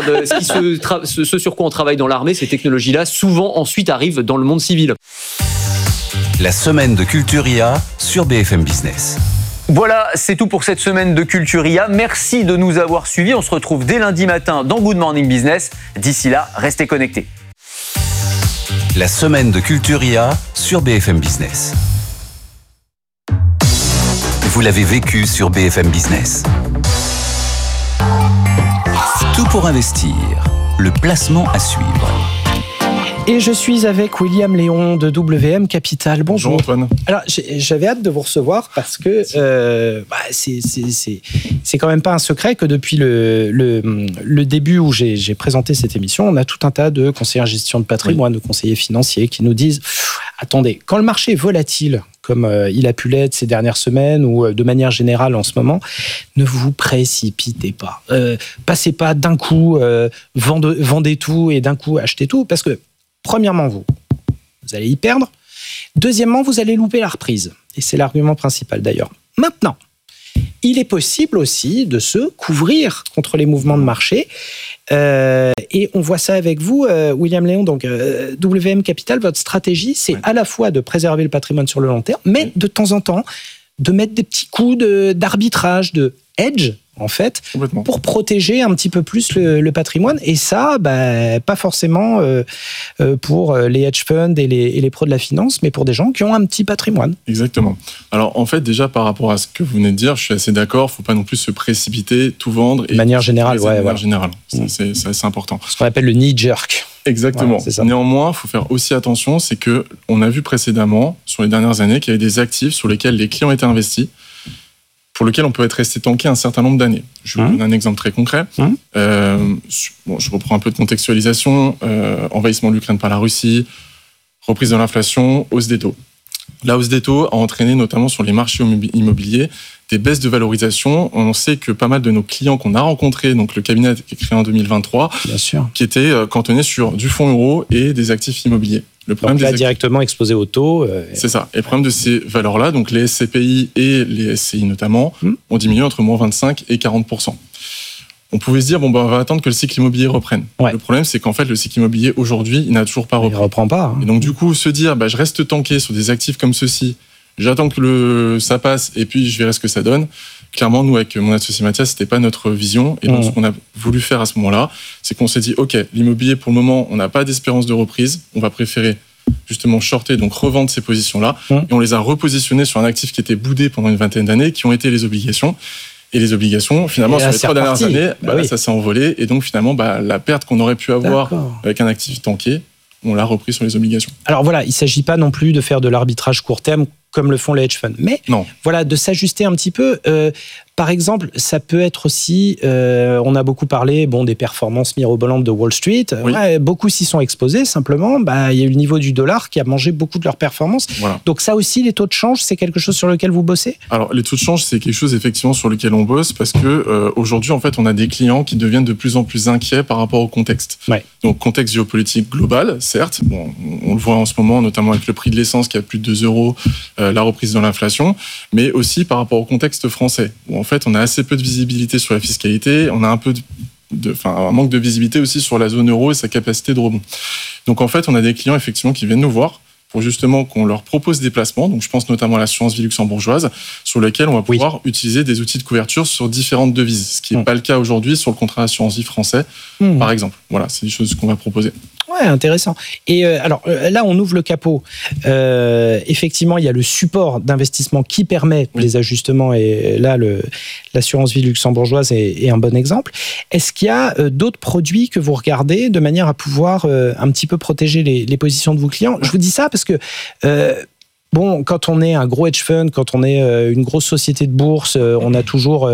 ce sur quoi on travaille dans l'armée, ces technologies-là, souvent ensuite arrivent dans le monde civil. La semaine de Culture IA sur BFM Business. Voilà, c'est tout pour cette semaine de Culture IA. Merci de nous avoir suivis. On se retrouve dès lundi matin dans Good Morning Business. D'ici là, restez connectés. La semaine de Culture IA sur BFM Business. Vous l'avez vécu sur BFM Business. Tout pour investir. Le placement à suivre. Et je suis avec William Léon de WM Capital. Bonjour. Bonjour Antoine. Alors j'avais hâte de vous recevoir parce que c'est quand même pas un secret que depuis le début où j'ai présenté cette émission, on a tout un tas de conseillers en gestion de patrimoine, de conseillers financiers qui nous disent attendez, quand le marché est volatile, comme il a pu l'être ces dernières semaines ou de manière générale en ce moment, ne vous précipitez pas. Passez pas d'un coup, vendez tout et d'un coup achetez tout, parce que premièrement, vous allez y perdre. Deuxièmement, vous allez louper la reprise. Et c'est l'argument principal d'ailleurs. Maintenant, il est possible aussi de se couvrir contre les mouvements de marché. Et on voit ça avec vous, William Léon. Donc, WM Capital, votre stratégie, c'est à la fois de préserver le patrimoine sur le long terme, mais de temps en temps, de mettre des petits coups d'arbitrage, de hedge, en fait, pour protéger un petit peu plus le patrimoine. Et ça, pas forcément pour les hedge funds et les pros de la finance, mais pour des gens qui ont un petit patrimoine. Exactement. Alors, en fait, déjà, par rapport à ce que vous venez de dire, je suis assez d'accord. Il ne faut pas non plus se précipiter, tout vendre. De manière générale, générale. C'est assez important. Ce qu'on appelle le knee jerk. Exactement. Voilà, néanmoins, il faut faire aussi attention, c'est qu'on a vu précédemment, sur les dernières années, qu'il y avait des actifs sur lesquels les clients étaient investis, pour lequel on peut être resté tanké un certain nombre d'années. Je vous donne un exemple très concret. Je reprends un peu de contextualisation. Envahissement de l'Ukraine par la Russie, reprise de l'inflation, hausse des taux. La hausse des taux a entraîné notamment sur les marchés immobiliers des baisses de valorisation. On sait que pas mal de nos clients qu'on a rencontrés, donc le cabinet qui est créé en 2023, qui étaient cantonnés sur du fonds euro et des actifs immobiliers. Le problème donc là, directement exposé au taux. C'est ça. Et le problème de ces valeurs-là, donc les SCPI et les SCI notamment, ont diminué entre moins 25 et 40%. On pouvait se dire, on va attendre que le cycle immobilier reprenne. Le problème, c'est qu'en fait, le cycle immobilier, aujourd'hui, il n'a toujours pas repris. Il ne reprend pas. Et donc, du coup, se dire, je reste tanké sur des actifs comme ceux-ci, j'attends que ça passe et puis je verrai ce que ça donne. Clairement, nous, avec mon associé Mathias, c'était pas notre vision. Et donc, ce qu'on a voulu faire à ce moment-là, c'est qu'on s'est dit, OK, l'immobilier, pour le moment, on n'a pas d'espérance de reprise. On va préférer justement shorter, donc revendre ces positions-là. Et on les a repositionnées sur un actif qui était boudé pendant une vingtaine d'années, qui ont été les obligations. Et les obligations, finalement, sur les 3 dernières années, ça s'est envolé. Et donc, finalement, la perte qu'on aurait pu avoir avec un actif tanké, on l'a repris sur les obligations. Alors voilà, il ne s'agit pas non plus de faire de l'arbitrage court terme comme le font les hedge funds. Mais voilà, de s'ajuster un petit peu. Par exemple, ça peut être aussi, on a beaucoup parlé des performances mirobolantes de Wall Street. Beaucoup s'y sont exposés, simplement. Il y a eu le niveau du dollar qui a mangé beaucoup de leurs performances. Voilà. Donc ça aussi, les taux de change, c'est quelque chose sur lequel vous bossez ? Alors, les taux de change, c'est quelque chose effectivement sur lequel on bosse parce que aujourd'hui, en fait, on a des clients qui deviennent de plus en plus inquiets par rapport au contexte. Donc, contexte géopolitique global, certes. On le voit en ce moment, notamment avec le prix de l'essence qui a plus de 2 €, la reprise de l'inflation, mais aussi par rapport au contexte français. En fait, on a assez peu de visibilité sur la fiscalité, on a un manque de visibilité aussi sur la zone euro et sa capacité de rebond. Donc en fait, on a des clients effectivement qui viennent nous voir pour justement qu'on leur propose des placements. Donc je pense notamment à l'assurance vie luxembourgeoise, sur lequel on va pouvoir utiliser des outils de couverture sur différentes devises, ce qui n'est pas le cas aujourd'hui sur le contrat d'assurance vie français, par exemple. Voilà, c'est des choses qu'on va proposer. Ouais, intéressant. Et alors là, on ouvre le capot. Effectivement, il y a le support d'investissement qui permet les ajustements. Et là, l'assurance vie luxembourgeoise est un bon exemple. Est-ce qu'il y a d'autres produits que vous regardez de manière à pouvoir un petit peu protéger les positions de vos clients ? Je vous dis ça parce que quand on est un gros hedge fund, quand on est une grosse société de bourse, on a toujours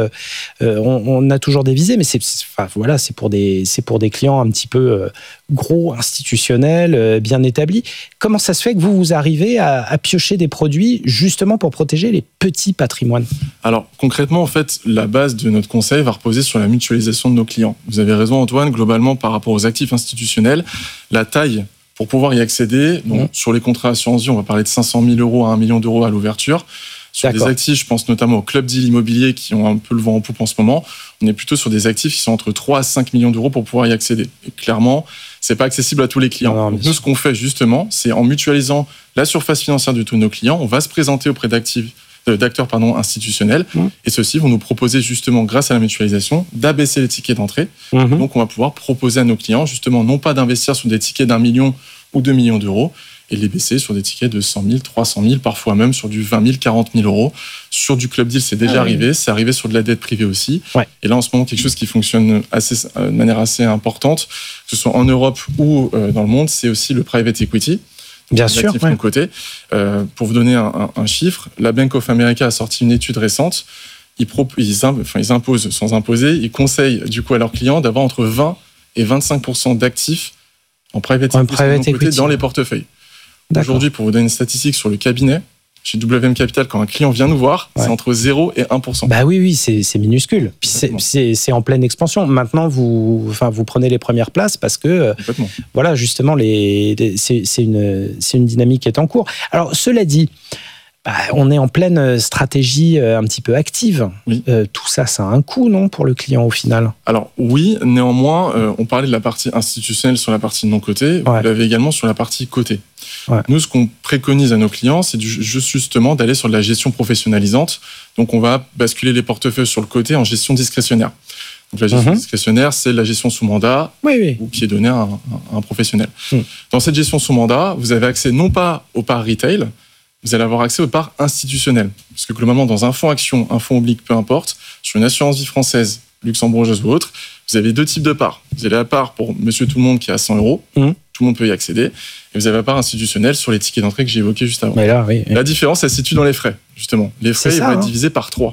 des visées, mais c'est pour des clients un petit peu gros, institutionnels, bien établis. Comment ça se fait que vous arrivez à piocher des produits justement pour protéger les petits patrimoines ? Alors concrètement, en fait, la base de notre conseil va reposer sur la mutualisation de nos clients. Vous avez raison, Antoine. Globalement, par rapport aux actifs institutionnels, la taille pour pouvoir y accéder, donc sur les contrats assurance vie, on va parler de 500 000 € à 1 million d'euros à l'ouverture. Sur des actifs, je pense notamment aux clubs deal immobiliers qui ont un peu le vent en poupe en ce moment, on est plutôt sur des actifs qui sont entre 3 à 5 millions d'euros pour pouvoir y accéder. Et clairement, c'est pas accessible à tous les clients. Donc nous, ce qu'on fait justement, c'est en mutualisant la surface financière de tous nos clients, on va se présenter auprès d'acteurs institutionnels, et ceux-ci vont nous proposer justement, grâce à la mutualisation, d'abaisser les tickets d'entrée. Donc on va pouvoir proposer à nos clients justement non pas d'investir sur des tickets d'1 million ou 2 millions d'euros, et les baisser sur des tickets de 100 000, 300 000, parfois même sur du 20 000, 40 000 euros. Sur du club deal, c'est déjà arrivé. C'est arrivé sur de la dette privée aussi. Et là, en ce moment, quelque chose qui fonctionne de manière assez importante, que ce soit en Europe ou dans le monde, c'est aussi le private equity. Bien sûr. De côté. Pour vous donner un chiffre, la Bank of America a sorti une étude récente. Ils imposent sans imposer. Ils conseillent du coup à leurs clients d'avoir entre 20 et 25% d'actifs en private equity dans les portefeuilles. Aujourd'hui, pour vous donner une statistique sur le cabinet, chez WM Capital, quand un client vient nous voir, c'est entre 0 et 1%. Oui, c'est minuscule. Puis c'est en pleine expansion. Maintenant, vous prenez les premières places parce que, justement, c'est une dynamique qui est en cours. Alors, cela dit, on est en pleine stratégie un petit peu active. Tout ça, ça a un coût, non, pour le client au final ? Alors oui, néanmoins, on parlait de la partie institutionnelle sur la partie non cotée. Vous l'avez également sur la partie cotée. Ouais. Nous, ce qu'on préconise à nos clients, c'est justement d'aller sur de la gestion professionnalisante. Donc, on va basculer les portefeuilles sur le côté en gestion discrétionnaire. Donc, la gestion discrétionnaire, c'est la gestion sous mandat ou qui est donnée à un professionnel. Dans cette gestion sous mandat, vous avez accès non pas aux parts retail, vous allez avoir accès aux parts institutionnelles. Parce que globalement, dans un fonds action, un fonds oblique, peu importe, sur une assurance vie française, luxembourgeoise ou autre, vous avez 2 types de parts. Vous avez la part pour monsieur tout le monde qui est à 100 €, tout le monde peut y accéder, et vous avez la part institutionnelle sur les tickets d'entrée que j'ai évoqués juste avant. Mais là, La différence, elle se situe dans les frais, justement. Les frais, ils vont être divisés par 3.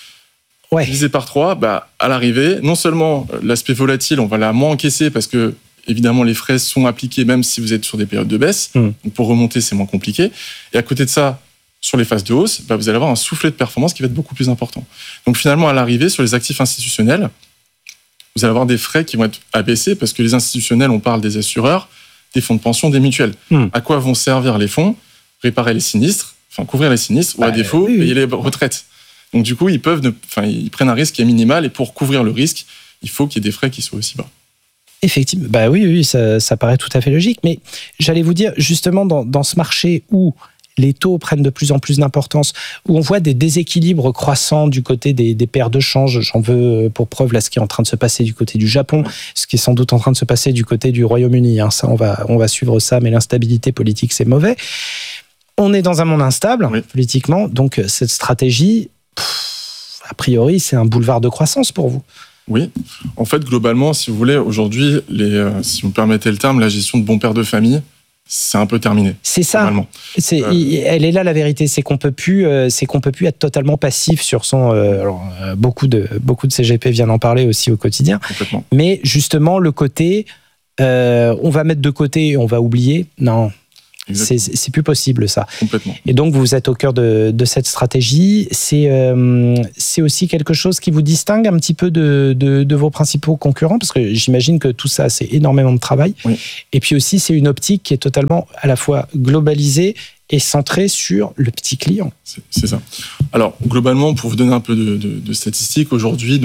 Divisé par 3, à l'arrivée, non seulement l'aspect volatile, on va la moins encaisser parce que, évidemment, les frais sont appliqués même si vous êtes sur des périodes de baisse. Donc pour remonter, c'est moins compliqué. Et à côté de ça, sur les phases de hausse, vous allez avoir un soufflet de performance qui va être beaucoup plus important. Donc finalement, à l'arrivée, sur les actifs institutionnels, vous allez avoir des frais qui vont être abaissés parce que les institutionnels, on parle des assureurs, des fonds de pension, des mutuelles. À quoi vont servir les fonds ? Réparer les sinistres, couvrir les sinistres, ou à défaut, payer les retraites. Donc du coup, ils prennent un risque qui est minimal, et pour couvrir le risque, il faut qu'il y ait des frais qui soient aussi bas. Effectivement, oui, ça paraît tout à fait logique. Mais j'allais vous dire, justement, dans ce marché où les taux prennent de plus en plus d'importance, où on voit des déséquilibres croissants du côté des paires de change. J'en veux pour preuve là ce qui est en train de se passer du côté du Japon, ce qui est sans doute en train de se passer du côté du Royaume-Uni. Ça, on va suivre ça, mais l'instabilité politique, c'est mauvais. On est dans un monde instable, politiquement, donc cette stratégie, a priori, c'est un boulevard de croissance pour vous. Oui. En fait, globalement, si vous voulez, aujourd'hui, si vous me permettez le terme, la gestion de bons pères de famille, c'est un peu terminé. C'est ça. Elle est là la vérité, c'est qu'on peut plus être totalement passif sur son. Beaucoup de CGP viennent en parler aussi au quotidien. Complètement. Mais justement, le côté, on va mettre de côté et on va oublier. Non. C'est plus possible, ça. Complètement. Et donc, vous êtes au cœur de cette stratégie. C'est aussi quelque chose qui vous distingue un petit peu de vos principaux concurrents, parce que j'imagine que tout ça, c'est énormément de travail. Oui. Et puis aussi, c'est une optique qui est totalement à la fois globalisée et centrée sur le petit client. C'est ça. Alors, globalement, pour vous donner un peu de statistiques, aujourd'hui,